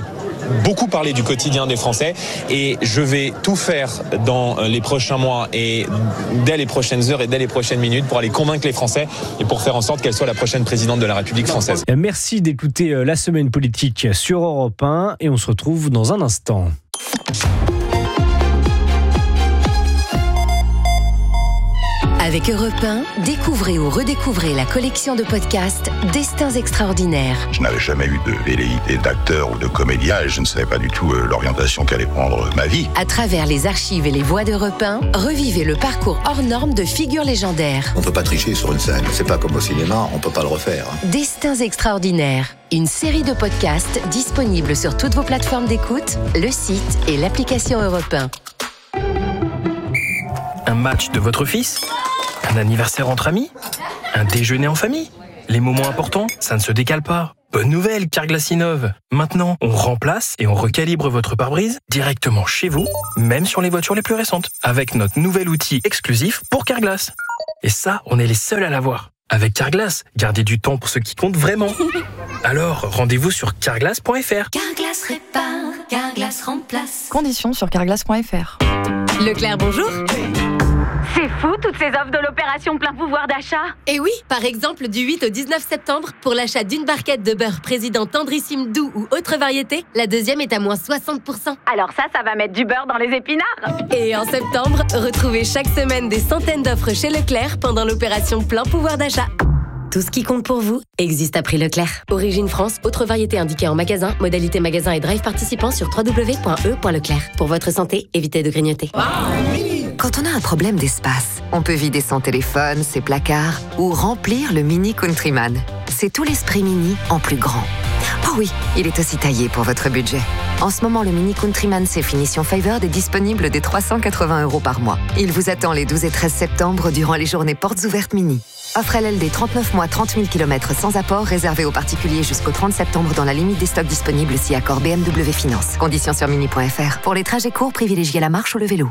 beaucoup parlé du quotidien des Français et je vais tout faire dans les prochains mois et dès les prochaines heures et dès les prochaines minutes pour aller convaincre les Français et pour faire en sorte qu'elle soit la prochaine présidente de la République française. Merci d'écouter La Semaine Politique sur Europe un et on se retrouve dans un instant. Avec Europe un, découvrez ou redécouvrez la collection de podcasts Destins extraordinaires. Je n'avais jamais eu de velléité d'acteur ou de comédien et je ne savais pas du tout l'orientation qu'allait prendre ma vie. À travers les archives et les voix d'Europe un, revivez le parcours hors norme de figures légendaires. On ne peut pas tricher sur une scène, c'est pas comme au cinéma, on ne peut pas le refaire. Destins extraordinaires, une série de podcasts disponibles sur toutes vos plateformes d'écoute, le site et l'application Europe un. Un match de votre fils ? Un anniversaire entre amis ? Un déjeuner en famille ? Les moments importants, ça ne se décale pas. Bonne nouvelle, Carglass innove. Maintenant, on remplace et on recalibre votre pare-brise directement chez vous, même sur les voitures les plus récentes, avec notre nouvel outil exclusif pour Carglass. Et ça, on est les seuls à l'avoir. Avec Carglass, gardez du temps pour ce qui compte vraiment. Alors, rendez-vous sur carglass point f r. Carglass répare, Carglass remplace. Conditions sur carglass point f r. Leclerc, bonjour. C'est fou, toutes ces offres de l'opération plein pouvoir d'achat. Et oui, par exemple, du huit au dix-neuf septembre, pour l'achat d'une barquette de beurre président tendrissime doux ou autre variété, la deuxième est à moins soixante pour cent. Alors ça, ça va mettre du beurre dans les épinards. Et en septembre, retrouvez chaque semaine des centaines d'offres chez Leclerc pendant l'opération plein pouvoir d'achat. Tout ce qui compte pour vous existe à prix Leclerc. Origine France, autre variété indiquée en magasin, modalité magasin et drive participant sur w w w point e point leclerc. Pour votre santé, évitez de grignoter. Quand on a un problème d'espace, on peut vider son téléphone, ses placards ou remplir le Mini Countryman. C'est tout l'esprit Mini en plus grand. Oh oui, il est aussi taillé pour votre budget. En ce moment, le Mini Countryman C finition Favored est disponible dès trois cent quatre-vingts euros par mois. Il vous attend les douze et treize septembre durant les journées portes ouvertes Mini. Offre L L D trente-neuf mois, trente mille kilomètres sans apport, réservé aux particuliers jusqu'au trente septembre dans la limite des stocks disponibles si accord B M W Finance. Conditions sur mini point f r. Pour les trajets courts, privilégiez la marche ou le vélo.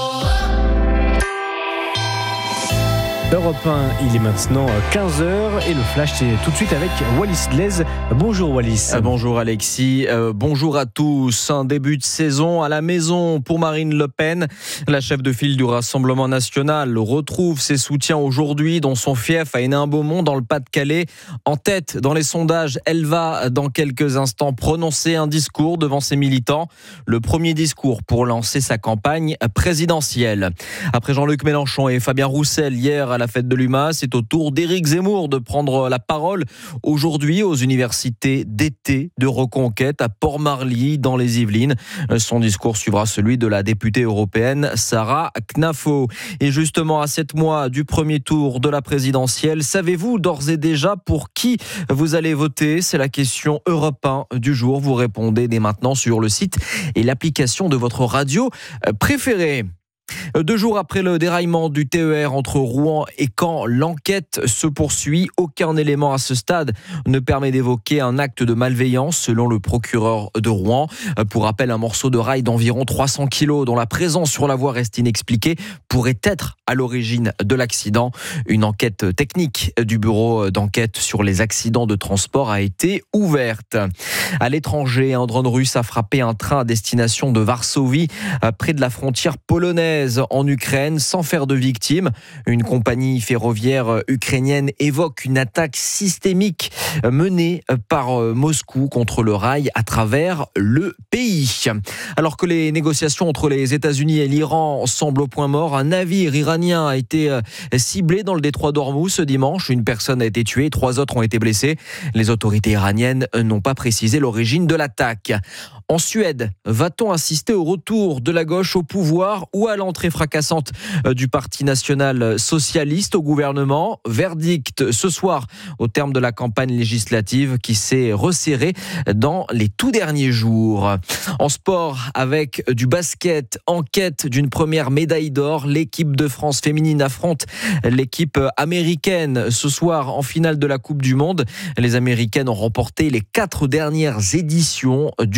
Europe un, il est maintenant quinze heures et le flash c'est tout de suite avec Wallis Lez. Bonjour Wallis. Euh, bonjour Alexis, euh, bonjour à tous. Un début de saison à la maison pour Marine Le Pen. La chef de file du Rassemblement National retrouve ses soutiens aujourd'hui dans son fief à Hénin-Beaumont dans le Pas-de-Calais. En tête dans les sondages, elle va dans quelques instants prononcer un discours devant ses militants. Le premier discours pour lancer sa campagne présidentielle. Après Jean-Luc Mélenchon et Fabien Roussel hier à la fête de l'U M A, c'est au tour d'Éric Zemmour de prendre la parole aujourd'hui aux universités d'été de Reconquête à Port-Marly dans les Yvelines. Son discours suivra celui de la députée européenne Sarah Knafo. Et justement à sept mois du premier tour de la présidentielle, savez-vous d'ores et déjà pour qui vous allez voter? C'est la question Europe un du jour. Vous répondez dès maintenant sur le site et l'application de votre radio préférée. Deux jours après le déraillement du T E R entre Rouen et Caen, l'enquête se poursuit. Aucun élément à ce stade ne permet d'évoquer un acte de malveillance selon le procureur de Rouen. Pour rappel, un morceau de rail d'environ trois cents kilos dont la présence sur la voie reste inexpliquée pourrait être à l'origine de l'accident. Une enquête technique du bureau d'enquête sur les accidents de transport a été ouverte. À l'étranger, un drone russe a frappé un train à destination de Varsovie près de la frontière polonaise en Ukraine sans faire de victimes. Une compagnie ferroviaire ukrainienne évoque une attaque systémique menée par Moscou contre le rail à travers le pays. Alors que les négociations entre les États-Unis et l'Iran semblent au point mort, un navire iranien a été ciblé dans le détroit d'Ormuz ce dimanche. Une personne a été tuée, trois autres ont été blessés. Les autorités iraniennes n'ont pas précisé l'origine de l'attaque. En Suède, va-t-on assister au retour de la gauche au pouvoir ou à l'entrée fracassante du Parti national socialiste au gouvernement? Verdict ce soir au terme de la campagne législative qui s'est resserrée dans les tout derniers jours. En sport, avec du basket, en quête d'une première médaille d'or, l'équipe de France féminine affronte l'équipe américaine ce soir en finale de la Coupe du Monde. Les Américaines ont remporté les quatre dernières éditions du mondial.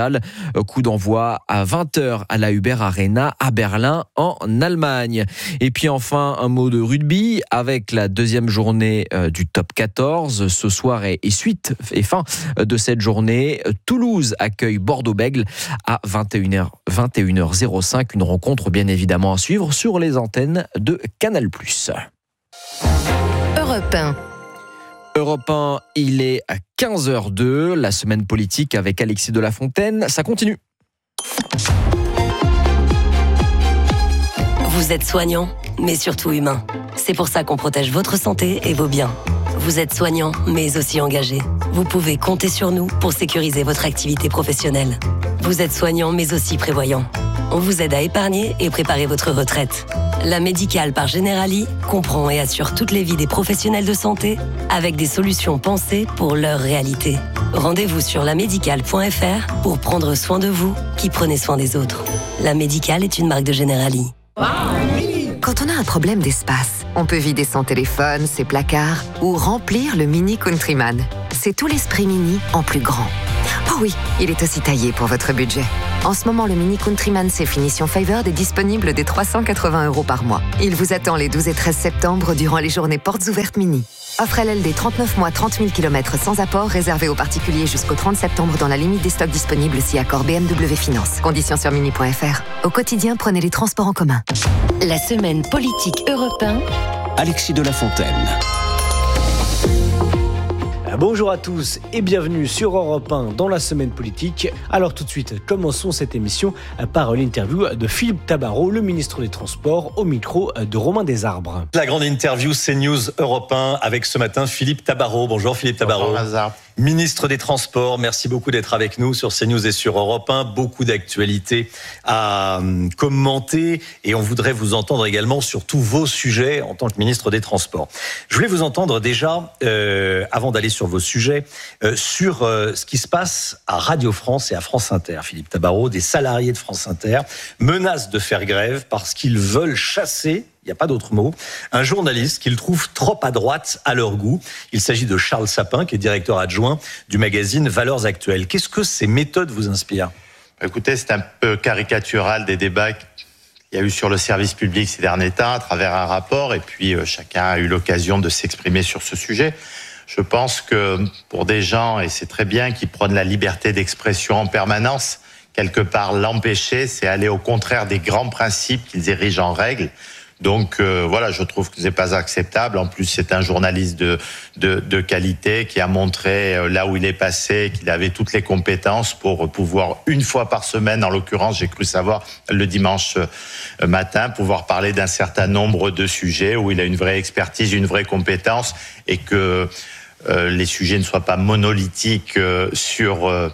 mondial. Coup d'envoi à vingt heures à la Uber Arena à Berlin en Allemagne. Et puis enfin un mot de rugby avec la deuxième journée du top quatorze ce soir et suite et fin de cette journée. Toulouse accueille Bordeaux-Bègles à vingt et une heures, vingt et une heures cinq. Une rencontre bien évidemment à suivre sur les antennes de Canal plus. Europe un. Europe un, il est à quinze heures deux. La semaine politique avec Alexis de la Fontaine, ça continue. Vous êtes soignant, mais surtout humain. C'est pour ça qu'on protège votre santé et vos biens. Vous êtes soignant, mais aussi engagé. Vous pouvez compter sur nous pour sécuriser votre activité professionnelle. Vous êtes soignant, mais aussi prévoyant. On vous aide à épargner et préparer votre retraite. La Médicale par Generali comprend et assure toutes les vies des professionnels de santé avec des solutions pensées pour leur réalité. Rendez-vous sur la médicale point f r pour prendre soin de vous qui prenez soin des autres. La Médicale est une marque de Generali. Quand on a un problème d'espace, on peut vider son téléphone, ses placards ou remplir le Mini Countryman. C'est tout l'esprit Mini en plus grand. Oh oui, il est aussi taillé pour votre budget. En ce moment, le Mini Countryman C finition Favored est disponible dès trois cent quatre-vingts euros par mois. Il vous attend les douze et treize septembre durant les journées portes ouvertes Mini. Offre L L D trente-neuf mois, trente mille kilomètres sans apport, réservé aux particuliers jusqu'au trente septembre dans la limite des stocks disponibles si accord B M W Finance. Conditions sur mini point f r. Au quotidien, prenez les transports en commun. La semaine politique Europe un. Alexis de la Fontaine. Bonjour à tous et bienvenue sur Europe un dans la semaine politique. Alors tout de suite, commençons cette émission par l'interview de Philippe Tabarot, le ministre des Transports, au micro de Romain Desarbres. La grande interview CNews Europe un avec ce matin Philippe Tabarot. Bonjour Philippe Tabarot. Bonjour, ministre des Transports, merci beaucoup d'être avec nous sur CNews et sur Europe un. Beaucoup d'actualités à commenter et on voudrait vous entendre également sur tous vos sujets en tant que ministre des Transports. Je voulais vous entendre déjà, euh, avant d'aller sur vos sujets, euh, sur euh, ce qui se passe à Radio France et à France Inter. Philippe Tabarot, des salariés de France Inter menacent de faire grève parce qu'ils veulent chasser, il n'y a pas d'autre mot, un journaliste qu'ils trouvent trop à droite à leur goût. Il s'agit de Charles Sapin, qui est directeur adjoint du magazine Valeurs Actuelles. Qu'est-ce que ces méthodes vous inspirent ? Écoutez, c'est un peu caricatural des débats qu'il y a eu sur le service public ces derniers temps à travers un rapport, et puis euh, chacun a eu l'occasion de s'exprimer sur ce sujet. Je pense que pour des gens, et c'est très bien, qui prônent la liberté d'expression en permanence, quelque part l'empêcher, c'est aller au contraire des grands principes qu'ils érigent en règle. Donc euh, voilà, je trouve que c'est pas acceptable. En plus, c'est un journaliste de, de, de qualité qui a montré euh, là où il est passé qu'il avait toutes les compétences pour pouvoir une fois par semaine, en l'occurrence, j'ai cru savoir le dimanche euh, matin, pouvoir parler d'un certain nombre de sujets où il a une vraie expertise, une vraie compétence, et que euh, les sujets ne soient pas monolithiques euh, sur euh,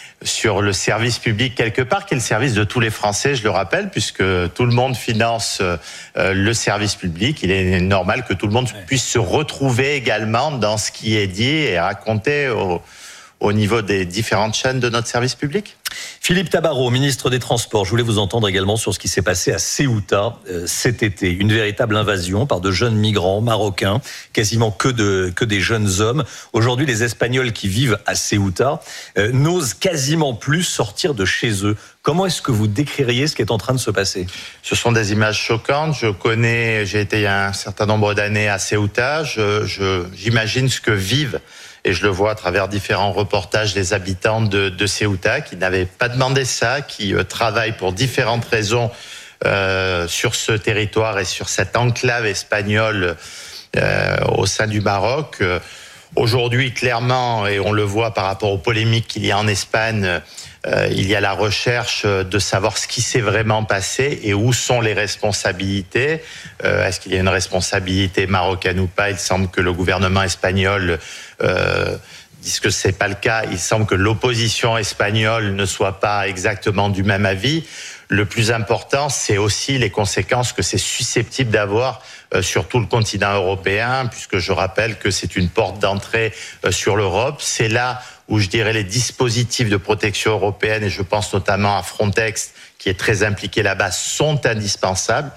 sur le service public quelque part, qui est le service de tous les Français, je le rappelle, puisque tout le monde finance euh, le service public. Il est normal que tout le monde puisse se retrouver également dans ce qui est dit et raconté au, au niveau des différentes chaînes de notre service public. Philippe Tabarot, ministre des Transports, je voulais vous entendre également sur ce qui s'est passé à Ceuta euh, cet été. Une véritable invasion par de jeunes migrants marocains, quasiment que, de, que des jeunes hommes. Aujourd'hui, les Espagnols qui vivent à Ceuta euh, n'osent quasiment plus sortir de chez eux. Comment est-ce que vous décririez ce qui est en train de se passer ? Ce sont des images choquantes. Je connais, j'ai été il y a un certain nombre d'années à Ceuta. Je, je, j'imagine ce que vivent, et je le vois à travers différents reportages, les habitants de, de Ceuta qui n'avaient pas demandé ça, qui euh, travaillent pour différentes raisons euh, sur ce territoire et sur cette enclave espagnole euh, au sein du Maroc. Euh, aujourd'hui, clairement, et on le voit par rapport aux polémiques qu'il y a en Espagne, euh, il y a la recherche de savoir ce qui s'est vraiment passé et où sont les responsabilités. Euh, est-ce qu'il y a une responsabilité marocaine ou pas ? Il semble que le gouvernement espagnol euh, dise que c'est pas le cas. Il semble que l'opposition espagnole ne soit pas exactement du même avis. Le plus important, c'est aussi les conséquences que c'est susceptible d'avoir euh, sur tout le continent européen, puisque je rappelle que c'est une porte d'entrée euh, sur l'Europe. C'est là où je dirais les dispositifs de protection européenne, et je pense notamment à Frontex, qui est très impliqué là-bas, sont indispensables.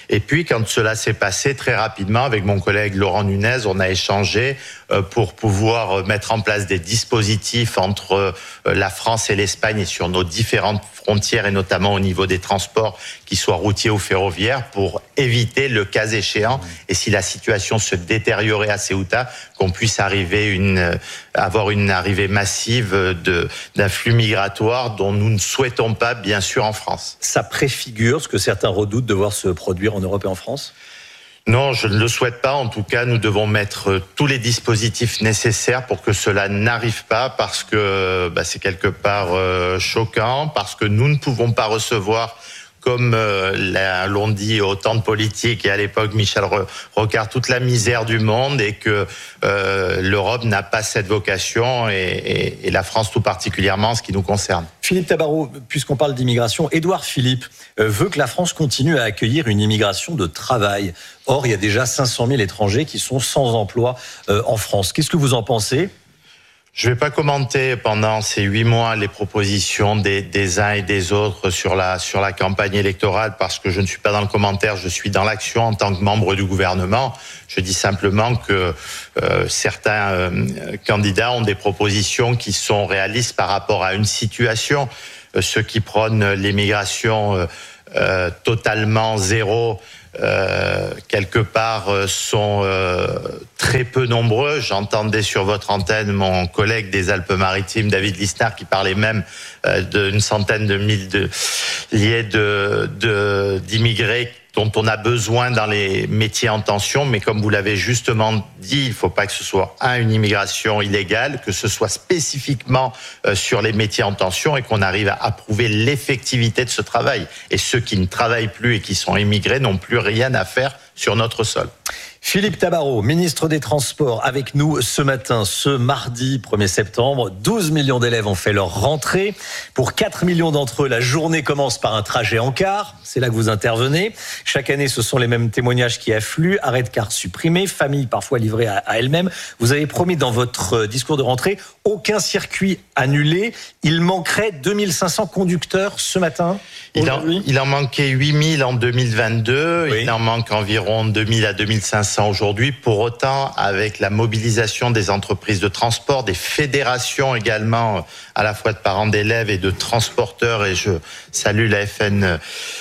Et puis, quand cela s'est passé très rapidement, avec mon collègue Laurent Nunez, on a échangé pour pouvoir mettre en place des dispositifs entre la France et l'Espagne et sur nos différentes frontières, et notamment au niveau des transports, qu'ils soient routiers ou ferroviaires, pour éviter, le cas échéant, et si la situation se détériorait à Ceuta, qu'on puisse arriver une, avoir une arrivée massive de, d'un flux migratoire dont nous ne souhaitons pas, bien sûr, en France. Ça préfigure ce que certains redoutent de voir se produire en Europe et en France ? Non, je ne le souhaite pas. En tout cas, nous devons mettre tous les dispositifs nécessaires pour que cela n'arrive pas, parce que bah, c'est quelque part euh, choquant, parce que nous ne pouvons pas recevoir, comme euh, l'ont dit autant de politiques et à l'époque Michel Rocard, toute la misère du monde, et que euh, l'Europe n'a pas cette vocation, et, et, et la France tout particulièrement, en ce qui nous concerne. Philippe Tabarot, puisqu'on parle d'immigration, Édouard Philippe euh, veut que la France continue à accueillir une immigration de travail. Or, il y a déjà cinq cent mille étrangers qui sont sans emploi euh, en France. Qu'est-ce que vous en pensez ? Je ne vais pas commenter pendant ces huit mois les propositions des, des uns et des autres sur la, sur la campagne électorale, parce que je ne suis pas dans le commentaire, je suis dans l'action en tant que membre du gouvernement. Je dis simplement que euh, certains euh, candidats ont des propositions qui sont réalistes par rapport à une situation. Euh, ceux qui prônent l'immigration euh, euh, totalement zéro, Euh, quelque part euh, sont euh, très peu nombreux. J'entendais sur votre antenne mon collègue des Alpes-Maritimes, David Lisnard, qui parlait même euh, d'une centaine de milliers de, de, d'immigrés dont on a besoin dans les métiers en tension. Mais comme vous l'avez justement dit, il ne faut pas que ce soit un, une immigration illégale, que ce soit spécifiquement euh, sur les métiers en tension, et qu'on arrive à approuver l'effectivité de ce travail. Et ceux qui ne travaillent plus et qui sont immigrés n'ont plus rien à faire sur notre sol. Philippe Tabarot, ministre des Transports, avec nous ce matin, ce mardi premier septembre. douze millions d'élèves ont fait leur rentrée. Pour quatre millions d'entre eux, la journée commence par un trajet en car. C'est là que vous intervenez. Chaque année, ce sont les mêmes témoignages qui affluent. Arrêt de car supprimé, famille parfois livrée à, à elle-même. Vous avez promis dans votre discours de rentrée aucun circuit annulé. Il manquerait deux mille cinq cents conducteurs ce matin. Il en, il en manquait huit mille en deux mille vingt-deux. Oui. Il en manque environ deux mille à deux mille cinq cents aujourd'hui. Pour autant, avec la mobilisation des entreprises de transport, des fédérations également, à la fois de parents d'élèves et de transporteurs, et je salue la F N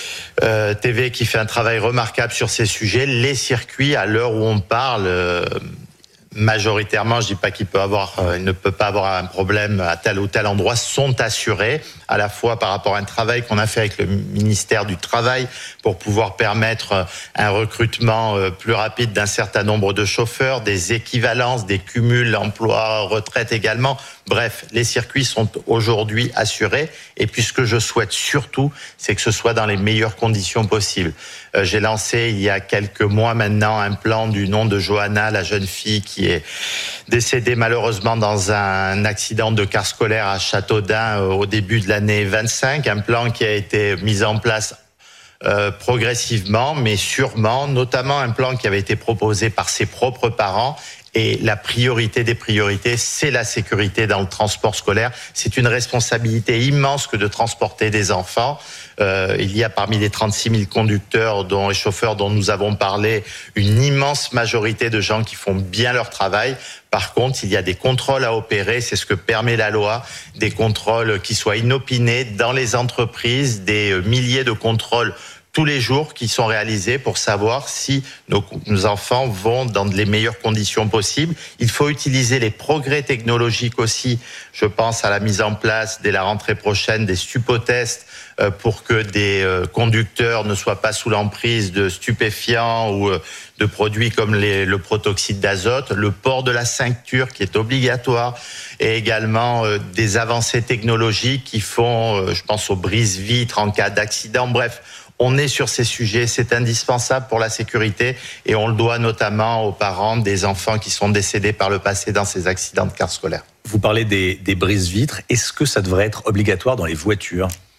euh, T V qui fait un travail remarquable sur ces sujets, les circuits, à l'heure où on parle, euh, majoritairement, je dis pas qu'il peut avoir, euh, il ne peut pas avoir un problème à tel ou tel endroit, sont assurés, à la fois par rapport à un travail qu'on a fait avec le ministère du Travail pour pouvoir permettre un recrutement plus rapide d'un certain nombre de chauffeurs, des équivalences, des cumuls emploi-retraite également. Bref, les circuits sont aujourd'hui assurés, et puis ce que je souhaite surtout, c'est que ce soit dans les meilleures conditions possibles. Euh, j'ai lancé il y a quelques mois maintenant un plan du nom de Johanna, la jeune fille qui est décédée malheureusement dans un accident de car scolaire à Châteaudun au début de l'année vingt-cinq, un plan qui a été mis en place Euh, progressivement, mais sûrement, notamment un plan qui avait été proposé par ses propres parents. Et la priorité des priorités, c'est la sécurité dans le transport scolaire. C'est une responsabilité immense que de transporter des enfants. Euh, il y a parmi les trente-six mille conducteurs dont, et chauffeurs dont nous avons parlé, une immense majorité de gens qui font bien leur travail. Par contre, il y a des contrôles à opérer, c'est ce que permet la loi, des contrôles qui soient inopinés dans les entreprises, des milliers de contrôles tous les jours qui sont réalisés pour savoir si nos, nos enfants vont dans les meilleures conditions possibles. Il faut utiliser les progrès technologiques aussi. Je pense à la mise en place dès la rentrée prochaine des stupotests euh, pour que des euh, conducteurs ne soient pas sous l'emprise de stupéfiants ou euh, de produits comme les, le protoxyde d'azote, le port de la ceinture qui est obligatoire, et également euh, des avancées technologiques qui font, euh, je pense aux brise-vitres en cas d'accident. Bref, on est sur ces sujets, c'est indispensable pour la sécurité, et on le doit notamment aux parents des enfants qui sont décédés par le passé dans ces accidents de car scolaire. Vous parlez des, des brise-vitres, est-ce que ça devrait être obligatoire dans les voitures ?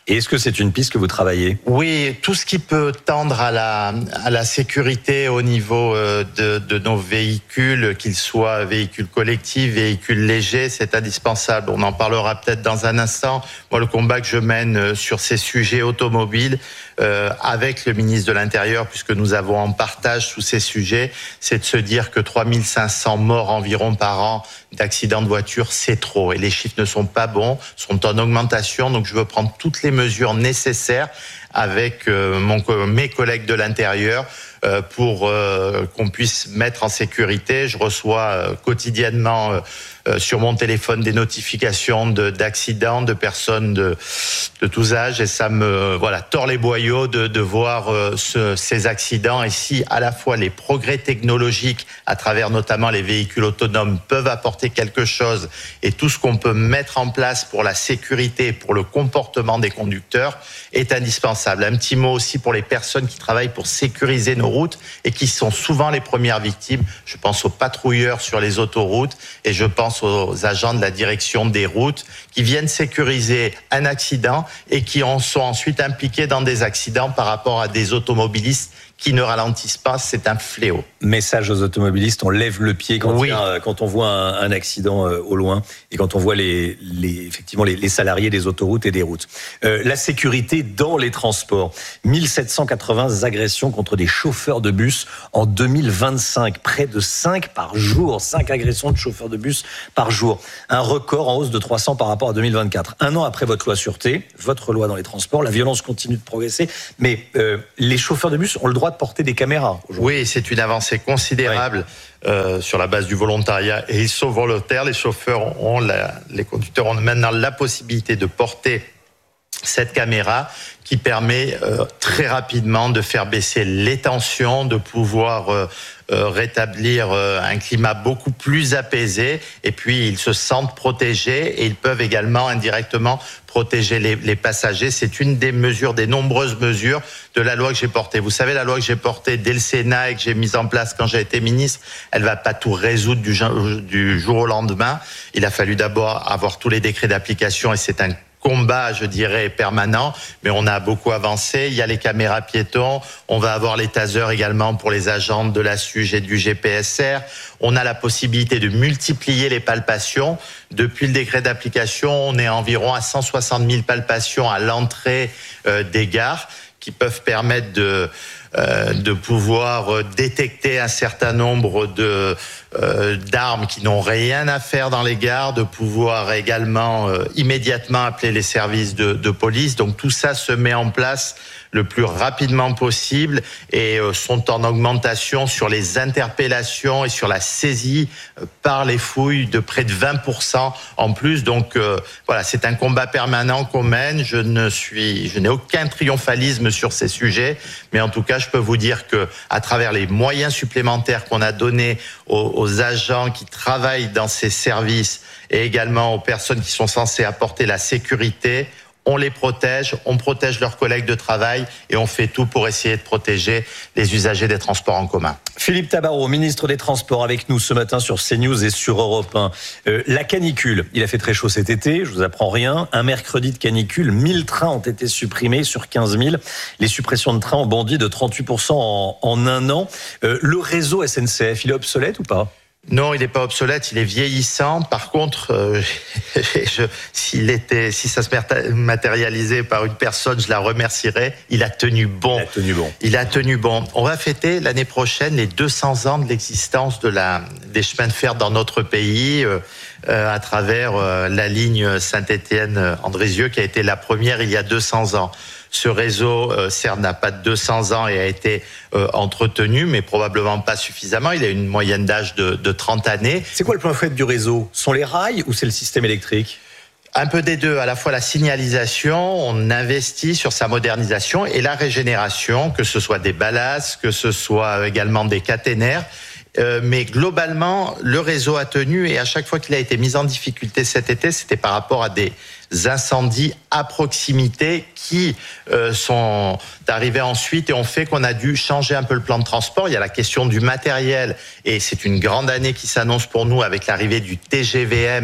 Et est-ce que c'est une piste que vous travaillez ? Oui, tout ce qui peut tendre à la, à la sécurité au niveau de, de nos véhicules, qu'ils soient véhicules collectifs, véhicules légers, c'est indispensable. On en parlera peut-être dans un instant. Moi, le combat que je mène sur ces sujets automobiles, euh, avec le ministre de l'Intérieur, puisque nous avons en partage tous ces sujets, c'est de se dire que trois mille cinq cents morts environ par an d'accidents de voiture, c'est trop. Et les chiffres ne sont pas bons, sont en augmentation. Donc, je veux prendre toutes les mesures nécessaires avec euh, mon, mes collègues de l'Intérieur euh, pour euh, qu'on puisse mettre en sécurité. Je reçois euh, quotidiennement euh, euh, sur mon téléphone des notifications de, d'accidents, de personnes de, de tous âges, et ça me voilà tord les boyaux de, de voir euh, ce, ces accidents. Et si à la fois les progrès technologiques, à travers notamment les véhicules autonomes, peuvent apporter quelque chose, et tout ce qu'on peut mettre en place pour la sécurité, pour le comportement des conducteurs, est indispensable. Un petit mot aussi pour les personnes qui travaillent pour sécuriser nos routes et qui sont souvent les premières victimes. Je pense aux patrouilleurs sur les autoroutes et je pense aux agents de la direction des routes qui viennent sécuriser un accident et qui en sont ensuite impliqués dans des accidents par rapport à des automobilistes qui ne ralentissent pas. C'est un fléau. Message aux automobilistes, on lève le pied quand, oui. il y a, quand on voit un, un accident euh, au loin et quand on voit les, les, effectivement les, les salariés des autoroutes et des routes. Euh, la sécurité dans les transports. mille sept cent quatre-vingts agressions contre des chauffeurs de bus en deux mille vingt-cinq. Près de cinq par jour. cinq agressions de chauffeurs de bus par jour. Un record en hausse de trois cents par rapport à deux mille vingt-quatre. Un an après votre loi sûreté, votre loi dans les transports, la violence continue de progresser. Mais euh, les chauffeurs de bus ont le droit de porter des caméras aujourd'hui. Oui, c'est une avancée considérable ouais. euh, sur la base du volontariat, et ils sont volontaires. Les chauffeurs ont la, les conducteurs ont maintenant la possibilité de porter cette caméra qui permet euh, très rapidement de faire baisser les tensions, de pouvoir euh, euh, rétablir euh, un climat beaucoup plus apaisé, et puis ils se sentent protégés et ils peuvent également indirectement protéger les, les passagers. C'est une des mesures, des nombreuses mesures de la loi que j'ai portée. Vous savez, la loi que j'ai portée dès le Sénat et que j'ai mise en place quand j'ai été ministre, elle va pas tout résoudre du, du jour au lendemain. Il a fallu d'abord avoir tous les décrets d'application, et c'est un combat, je dirais, permanent, mais on a beaucoup avancé. Il y a les caméras piétons, on va avoir les tasers également pour les agents de la S U G et du G P S R. On a la possibilité de multiplier les palpations. Depuis le décret d'application, on est environ à cent soixante mille palpations à l'entrée euh, des gares, qui peuvent permettre de euh, de pouvoir détecter un certain nombre de euh, d'armes qui n'ont rien à faire dans les gares, de pouvoir également euh, immédiatement appeler les services de, de police. Donc tout ça se met en place le plus rapidement possible et euh, sont en augmentation sur les interpellations et sur la saisie euh, par les fouilles de près de vingt pour cent en plus. Donc euh, voilà, c'est un combat permanent qu'on mène. Je ne suis, je n'ai aucun triomphalisme sur ces sujets, mais en tout cas, je peux vous dire que à travers les moyens supplémentaires qu'on a donnés aux, aux agents qui travaillent dans ces services et également aux personnes qui sont censées apporter la sécurité, on les protège, on protège leurs collègues de travail et on fait tout pour essayer de protéger les usagers des transports en commun. Philippe Tabarot, ministre des Transports, avec nous ce matin sur CNews et sur Europe un. Euh, la canicule, il a fait très chaud cet été, je vous apprends rien. Un mercredi de canicule, mille trains ont été supprimés sur quinze mille. Les suppressions de trains ont bondi de trente-huit pour cent en, en un an. Euh, le réseau S N C F, il est obsolète ou pas ? Non, il n'est pas obsolète, il est vieillissant. Par contre, euh, je, s'il était, si ça se matérialisait par une personne, je la remercierais. Il a tenu bon. Il a tenu bon. Il a tenu bon. On va fêter l'année prochaine les deux cents ans de l'existence de la, des chemins de fer dans notre pays, euh, euh, à travers euh, la ligne Saint-Étienne-Andrézieux, qui a été la première il y a deux cents ans. Ce réseau, euh, certes, n'a pas de deux cents ans et a été euh, entretenu, mais probablement pas suffisamment. Il a une moyenne d'âge de, de trente années. C'est quoi le point faible du réseau ? Sont les rails ou c'est le système électrique ? Un peu des deux, à la fois la signalisation, on investit sur sa modernisation, et la régénération, que ce soit des ballasts, que ce soit également des caténaires. Euh, mais globalement, le réseau a tenu, et à chaque fois qu'il a été mis en difficulté cet été, c'était par rapport à des incendies à proximité qui euh, sont arrivés ensuite et ont fait qu'on a dû changer un peu le plan de transport. Il y a la question du matériel, et c'est une grande année qui s'annonce pour nous avec l'arrivée du T G V M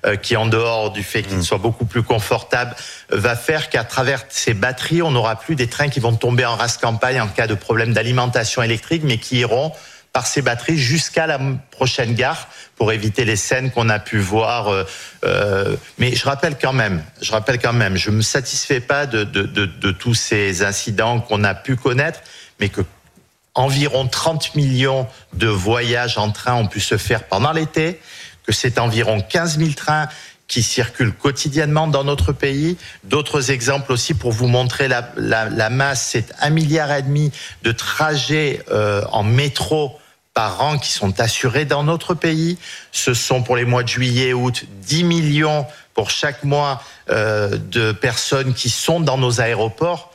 euh, qui en dehors du fait qu'il mmh. soit beaucoup plus confortable, va faire qu'à travers ces batteries, on n'aura plus des trains qui vont tomber en rase campagne en cas de problème d'alimentation électrique, mais qui iront par ces batteries jusqu'à la prochaine gare pour éviter les scènes qu'on a pu voir. Euh, euh, mais je rappelle quand même, je rappelle quand même, je me satisfais pas de, de, de, de tous ces incidents qu'on a pu connaître, mais que environ trente millions de voyages en train ont pu se faire pendant l'été, que c'est environ quinze mille trains qui circulent quotidiennement dans notre pays. D'autres exemples aussi pour vous montrer la, la, la masse, c'est un milliard et demi de trajets euh, en métro par an qui sont assurés dans notre pays. Ce sont pour les mois de juillet et août dix millions pour chaque mois euh, de personnes qui sont dans nos aéroports.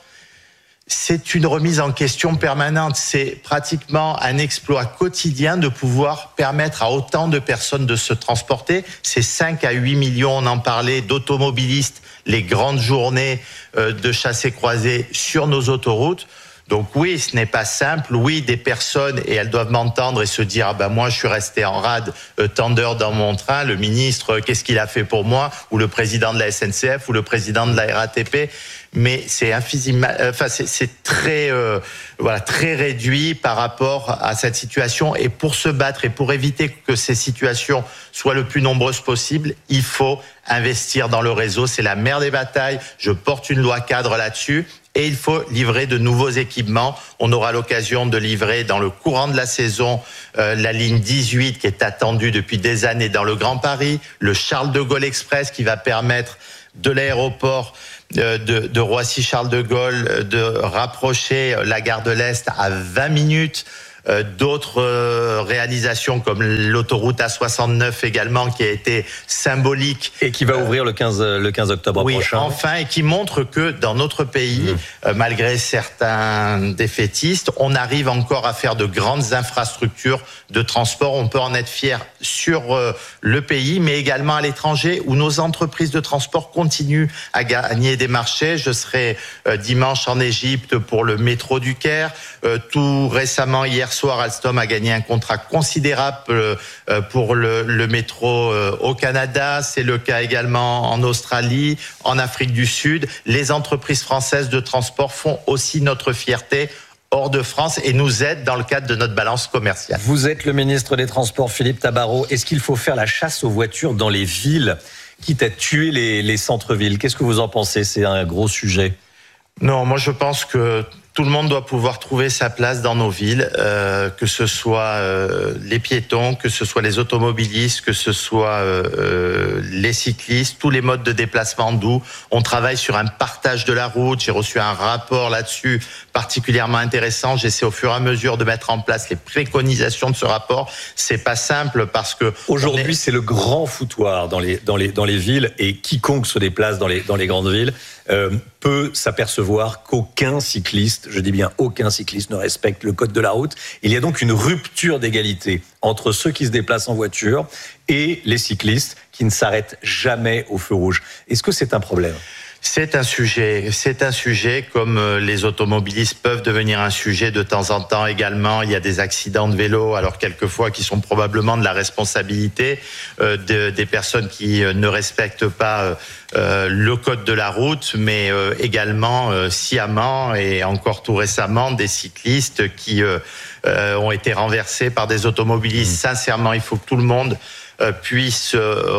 C'est une remise en question permanente. C'est pratiquement un exploit quotidien de pouvoir permettre à autant de personnes de se transporter. C'est cinq à huit millions, on en parlait, d'automobilistes, les grandes journées euh, de chassés-croisés sur nos autoroutes. Donc oui, ce n'est pas simple. Oui, des personnes, et elles doivent m'entendre et se dire ah ben moi je suis resté en rade euh, tant d'heures dans mon train. Le ministre, euh, qu'est-ce qu'il a fait pour moi? Ou le président de la S N C F ou le président de la R A T P. Mais c'est infiniment, enfin c'est, c'est très euh, voilà très réduit par rapport à cette situation. Et pour se battre et pour éviter que ces situations soient le plus nombreuses possible, il faut investir dans le réseau. C'est la mère des batailles. Je porte une loi cadre là-dessus. Et il faut livrer de nouveaux équipements. On aura l'occasion de livrer dans le courant de la saison euh, la ligne dix-huit qui est attendue depuis des années dans le Grand Paris, le Charles de Gaulle Express qui va permettre de l'aéroport euh, de, de Roissy-Charles de Gaulle de rapprocher la gare de l'Est à vingt minutes. Euh, d'autres euh, réalisations comme l'autoroute A soixante-neuf également qui a été symbolique et qui va euh, ouvrir le quinze le quinze octobre oui, prochain. Enfin, et qui montre que dans notre pays, mmh. euh, malgré certains défaitistes, on arrive encore à faire de grandes infrastructures de transport. On peut en être fier sur euh, le pays, mais également à l'étranger où nos entreprises de transport continuent à gagner des marchés. Je serai euh, dimanche en Égypte pour le métro du Caire. Euh, tout récemment, hier soir, Alstom a gagné un contrat considérable pour le, le métro au Canada. C'est le cas également en Australie, en Afrique du Sud. Les entreprises françaises de transport font aussi notre fierté hors de France et nous aident dans le cadre de notre balance commerciale. Vous êtes le ministre des Transports, Philippe Tabarot. Est-ce qu'il faut faire la chasse aux voitures dans les villes, quitte à tuer les, les centres-villes? Qu'est-ce que vous en pensez? C'est un gros sujet. Non, moi je pense que tout le monde doit pouvoir trouver sa place dans nos villes, euh, que ce soit euh, les piétons, que ce soit les automobilistes, que ce soit euh, les cyclistes, tous les modes de déplacement doux. On travaille sur un partage de la route. J'ai reçu un rapport là-dessus particulièrement intéressant. J'essaie au fur et à mesure de mettre en place les préconisations de ce rapport. C'est pas simple parce que aujourd'hui est... c'est le grand foutoir dans les dans les dans les villes et quiconque se déplace dans les dans les grandes villes euh, peut s'apercevoir qu'aucun cycliste, je dis bien aucun cycliste, ne respecte le code de la route. Il y a donc une rupture d'égalité entre ceux qui se déplacent en voiture et les cyclistes qui ne s'arrêtent jamais au feu rouge. Est-ce que c'est un problème ? C'est un sujet, c'est un sujet comme les automobilistes peuvent devenir un sujet de temps en temps également. Il y a des accidents de vélo, alors quelquefois qui sont probablement de la responsabilité euh, de, des personnes qui ne respectent pas euh, le code de la route, mais euh, également euh, sciemment et encore tout récemment des cyclistes qui euh, euh, ont été renversés par des automobilistes. Mmh. Sincèrement, il faut que tout le monde puisse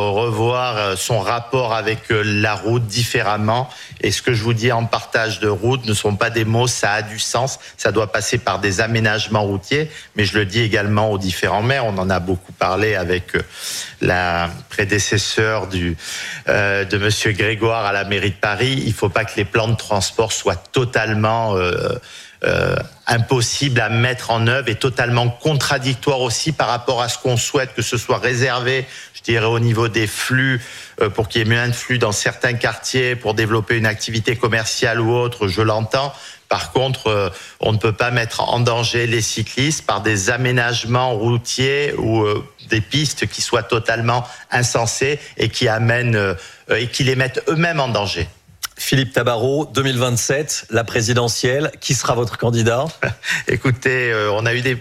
revoir son rapport avec la route différemment. Et ce que je vous dis en partage de route ne sont pas des mots, ça a du sens. Ça doit passer par des aménagements routiers. Mais je le dis également aux différents maires. On en a beaucoup parlé avec la prédécesseur du, euh, de Monsieur Grégoire à la mairie de Paris. Il ne faut pas que les plans de transport soient totalement... Euh, Euh, impossible à mettre en œuvre et totalement contradictoire aussi par rapport à ce qu'on souhaite que ce soit réservé, je dirais au niveau des flux, euh, pour qu'il y ait moins de flux dans certains quartiers, pour développer une activité commerciale ou autre, je l'entends. Par contre, euh, on ne peut pas mettre en danger les cyclistes par des aménagements routiers ou euh, des pistes qui soient totalement insensées et qui amènent euh, et qui les mettent eux-mêmes en danger. Philippe Tabarot, deux mille vingt-sept, la présidentielle, qui sera votre candidat ? Écoutez, euh, on a eu des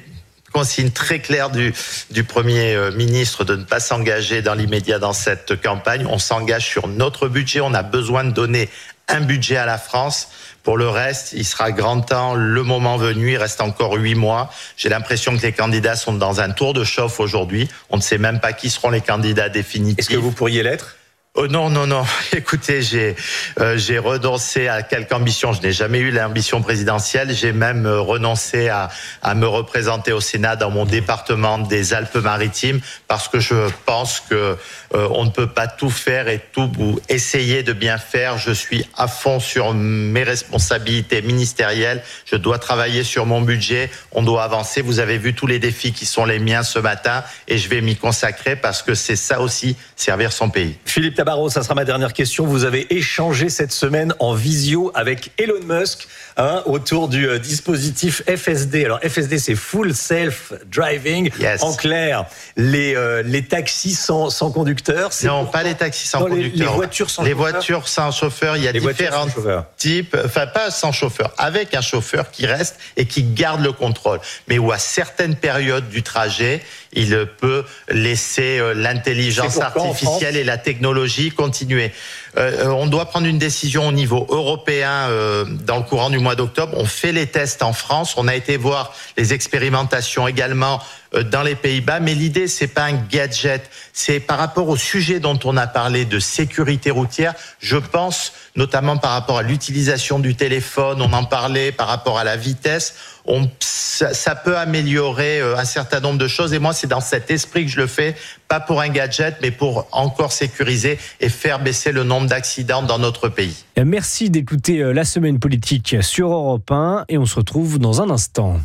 consigne très claire du, du Premier ministre de ne pas s'engager dans l'immédiat dans cette campagne. On s'engage sur notre budget. On a besoin de donner un budget à la France. Pour le reste, il sera grand temps, le moment venu. Il reste encore huit mois. J'ai l'impression que les candidats sont dans un tour de chauffe aujourd'hui. On ne sait même pas qui seront les candidats définitifs. Est-ce que vous pourriez l'être ? Oh non, non, non. Écoutez, j'ai euh, j'ai renoncé à quelque ambition. Je n'ai jamais eu l'ambition présidentielle. J'ai même euh, renoncé à, à me représenter au Sénat dans mon département des Alpes-Maritimes parce que je pense que euh, on ne peut pas tout faire et tout ou essayer de bien faire. Je suis à fond sur mes responsabilités ministérielles. Je dois travailler sur mon budget. On doit avancer. Vous avez vu tous les défis qui sont les miens ce matin et je vais m'y consacrer parce que c'est ça aussi, servir son pays. Philippe Tabarot, ça sera ma dernière question. Vous avez échangé cette semaine en visio avec Elon Musk hein, autour du euh, dispositif F S D. Alors F S D, c'est Full Self Driving. Yes. En clair, les euh, les taxis sans sans conducteur. C'est non, pas les taxis sans non, conducteur. Les, les voitures sans les chauffeur. Les voitures sans chauffeur. Il y a les différents types. Enfin, pas sans chauffeur, avec un chauffeur qui reste et qui garde le contrôle. Mais où à certaines périodes du trajet, il peut laisser euh, l'intelligence artificielle et la technologie continuer. Euh, on doit prendre une décision au niveau européen euh, dans le courant du mois d'octobre. On fait les tests en France. On a été voir les expérimentations également euh, dans les Pays-Bas. Mais l'idée, c'est pas un gadget. C'est par rapport au sujet dont on a parlé de sécurité routière. Je pense notamment par rapport à l'utilisation du téléphone. On en parlait par rapport à la vitesse. On, ça, ça peut améliorer un certain nombre de choses. Et moi, c'est dans cet esprit que je le fais, pas pour un gadget, mais pour encore sécuriser et faire baisser le nombre d'accidents dans notre pays. Merci d'écouter La Semaine Politique sur Europe un et on se retrouve dans un instant.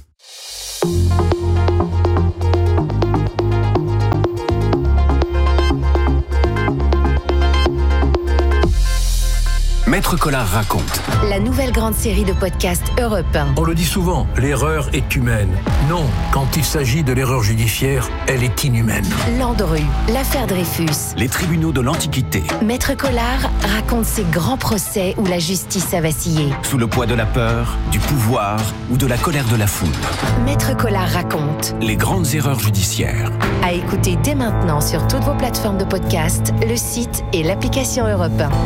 Maître Collard raconte. La nouvelle grande série de podcasts Europe un. On le dit souvent, l'erreur est humaine. Non, quand il s'agit de l'erreur judiciaire, elle est inhumaine. Landru, l'affaire Dreyfus. Les tribunaux de l'Antiquité. Maître Collard raconte ces grands procès où la justice a vacillé. Sous le poids de la peur, du pouvoir ou de la colère de la foule. Maître Collard raconte. Les grandes erreurs judiciaires. À écouter dès maintenant sur toutes vos plateformes de podcast, le site et l'application Europe un.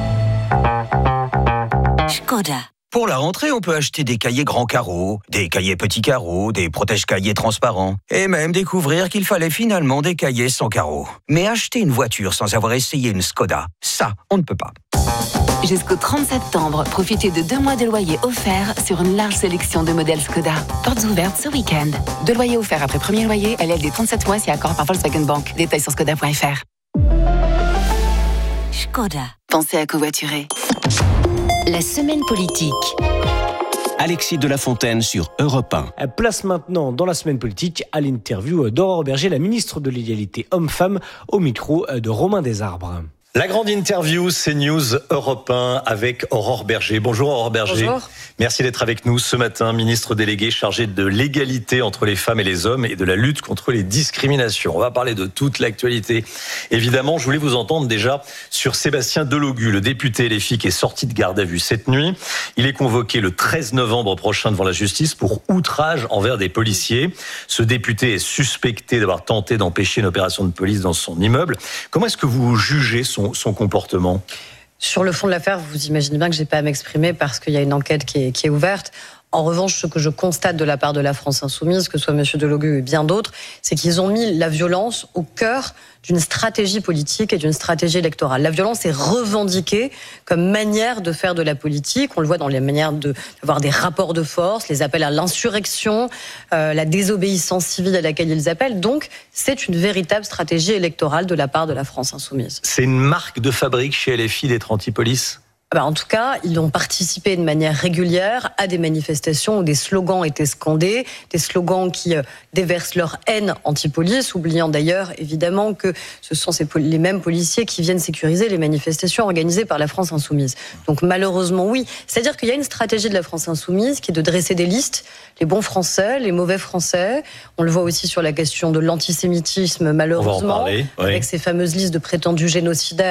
Skoda. Pour la rentrée, on peut acheter des cahiers grands carreaux, des cahiers petits carreaux, des protège-cahiers transparents, et même découvrir qu'il fallait finalement des cahiers sans carreaux. Mais acheter une voiture sans avoir essayé une Skoda, ça, on ne peut pas. Jusqu'au trente septembre, profitez de deux mois de loyer offert sur une large sélection de modèles Skoda. Portes ouvertes ce week-end. Deux loyers offerts après premier loyer, L L D trente-sept mois si accord par Volkswagen Bank. Détails sur skoda point f r. Skoda. Pensez à covoiturer. La semaine politique. Alexis de la Fontaine sur Europe un. Place maintenant dans la semaine politique à l'interview d'Aurore Berger, la ministre de l'égalité homme-femme, au micro de Romain Desarbres. La grande interview CNews Europe un avec Aurore Berger. Bonjour Aurore Berger. Bonjour. Merci d'être avec nous ce matin, ministre délégué chargé de l'égalité entre les femmes et les hommes et de la lutte contre les discriminations. On va parler de toute l'actualité. Évidemment, je voulais vous entendre déjà sur Sébastien Delogu, le député L F I qui est sorti de garde à vue cette nuit. Il est convoqué le treize novembre prochain devant la justice pour outrage envers des policiers. Ce député est suspecté d'avoir tenté d'empêcher une opération de police dans son immeuble. Comment est-ce que vous jugez son son comportement? Sur le fond de l'affaire, vous imaginez bien que je n'ai pas à m'exprimer parce qu'il y a une enquête qui est, qui est ouverte. En revanche, ce que je constate de la part de la France Insoumise, que ce soit M. Delogu et bien d'autres, c'est qu'ils ont mis la violence au cœur d'une stratégie politique et d'une stratégie électorale. La violence est revendiquée comme manière de faire de la politique. On le voit dans les manières de, d'avoir des rapports de force, les appels à l'insurrection, euh, la désobéissance civile à laquelle ils appellent. Donc, c'est une véritable stratégie électorale de la part de la France Insoumise. C'est une marque de fabrique chez L F I d'être anti-police ? Ben, en tout cas, ils ont participé de manière régulière à des manifestations où des slogans étaient scandés, des slogans qui euh, déversent leur haine anti-police, oubliant d'ailleurs évidemment que ce sont ces, les mêmes policiers qui viennent sécuriser les manifestations organisées par la France Insoumise. Donc malheureusement oui, c'est-à-dire qu'il y a une stratégie de la France Insoumise qui est de dresser des listes, les bons Français, les mauvais Français. On le voit aussi sur la question de l'antisémitisme malheureusement, parler, oui. avec ces fameuses listes de prétendus génocidaires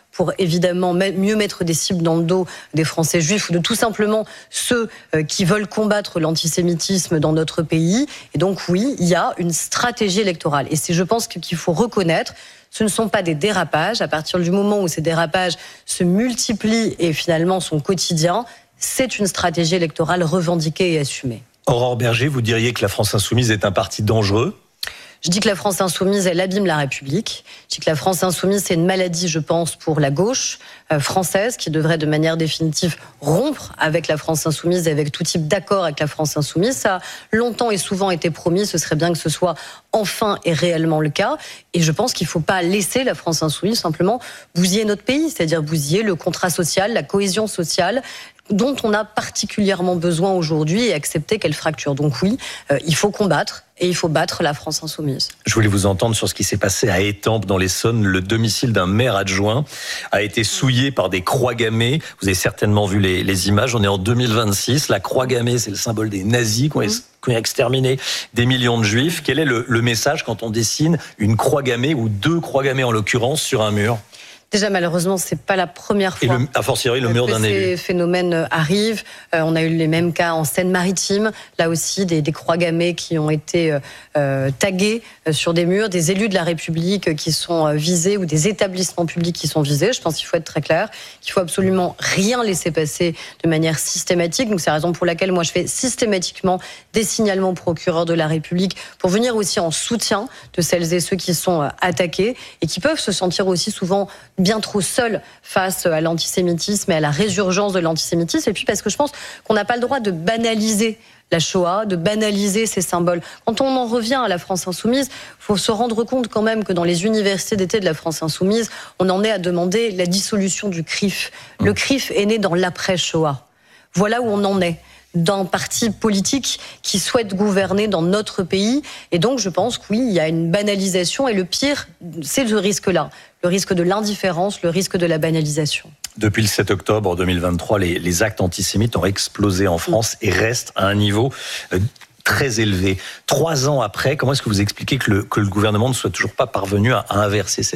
pour évidemment mieux mettre des cibles dans le dos des Français juifs ou de tout simplement ceux qui veulent combattre l'antisémitisme dans notre pays. Et donc oui, il y a une stratégie électorale. Et c'est, je pense, qu'il faut reconnaître, ce ne sont pas des dérapages. À partir du moment où ces dérapages se multiplient et finalement sont quotidiens, c'est une stratégie électorale revendiquée et assumée. Aurore Berger, vous diriez que la France Insoumise est un parti dangereux ? Je dis que la France Insoumise, elle abîme la République. Je dis que la France Insoumise, c'est une maladie, je pense, pour la gauche euh, française, qui devrait de manière définitive rompre avec la France Insoumise et avec tout type d'accord avec la France Insoumise. Ça a longtemps et souvent été promis, ce serait bien que ce soit enfin et réellement le cas. Et je pense qu'il ne faut pas laisser la France Insoumise simplement bousiller notre pays, c'est-à-dire bousiller le contrat social, la cohésion sociale, dont on a particulièrement besoin aujourd'hui, et accepter qu'elle fracture. Donc oui, euh, il faut combattre et il faut battre la France Insoumise. Je voulais vous entendre sur ce qui s'est passé à Étampes dans l'Essonne. Le domicile d'un maire adjoint a été souillé par des croix gammées. Vous avez certainement vu les, les images. On est en deux mille vingt-six. La croix gammée, c'est le symbole des nazis qui ont, qui ont exterminé des millions de juifs. Quel est le, le message quand on dessine une croix gammée, ou deux croix gammées en l'occurrence, sur un mur ? Déjà, malheureusement, c'est pas la première fois. Et le, a fortiori, le mur d'un élu. Ces phénomènes arrivent. Euh, on a eu les mêmes cas en Seine-Maritime. Là aussi, des, des croix gammées qui ont été euh, taguées sur des murs, des élus de la République qui sont visés, ou des établissements publics qui sont visés. Je pense qu'il faut être très clair, qu'il faut absolument rien laisser passer de manière systématique. Donc, c'est la raison pour laquelle moi, je fais systématiquement des signalements au procureur de la République pour venir aussi en soutien de celles et ceux qui sont attaqués et qui peuvent se sentir aussi souvent bien trop seul face à l'antisémitisme et à la résurgence de l'antisémitisme. Et puis parce que je pense qu'on n'a pas le droit de banaliser la Shoah, de banaliser ces symboles. Quand on en revient à la France Insoumise, il faut se rendre compte quand même que dans les universités d'été de la France Insoumise, on en est à demander la dissolution du C R I F. Le C R I F est né dans l'après-Shoah. Voilà où on en est, d'un parti politique qui souhaite gouverner dans notre pays. Et donc, je pense que oui, il y a une banalisation. Et le pire, c'est ce risque-là. Le risque de l'indifférence, le risque de la banalisation. Depuis le sept octobre deux mille vingt-trois, les, les actes antisémites ont explosé en France et restent à un niveau euh, très élevé. Trois ans après, comment est-ce que vous expliquez que le, que le gouvernement ne soit toujours pas parvenu à, à inverser cette courbe ?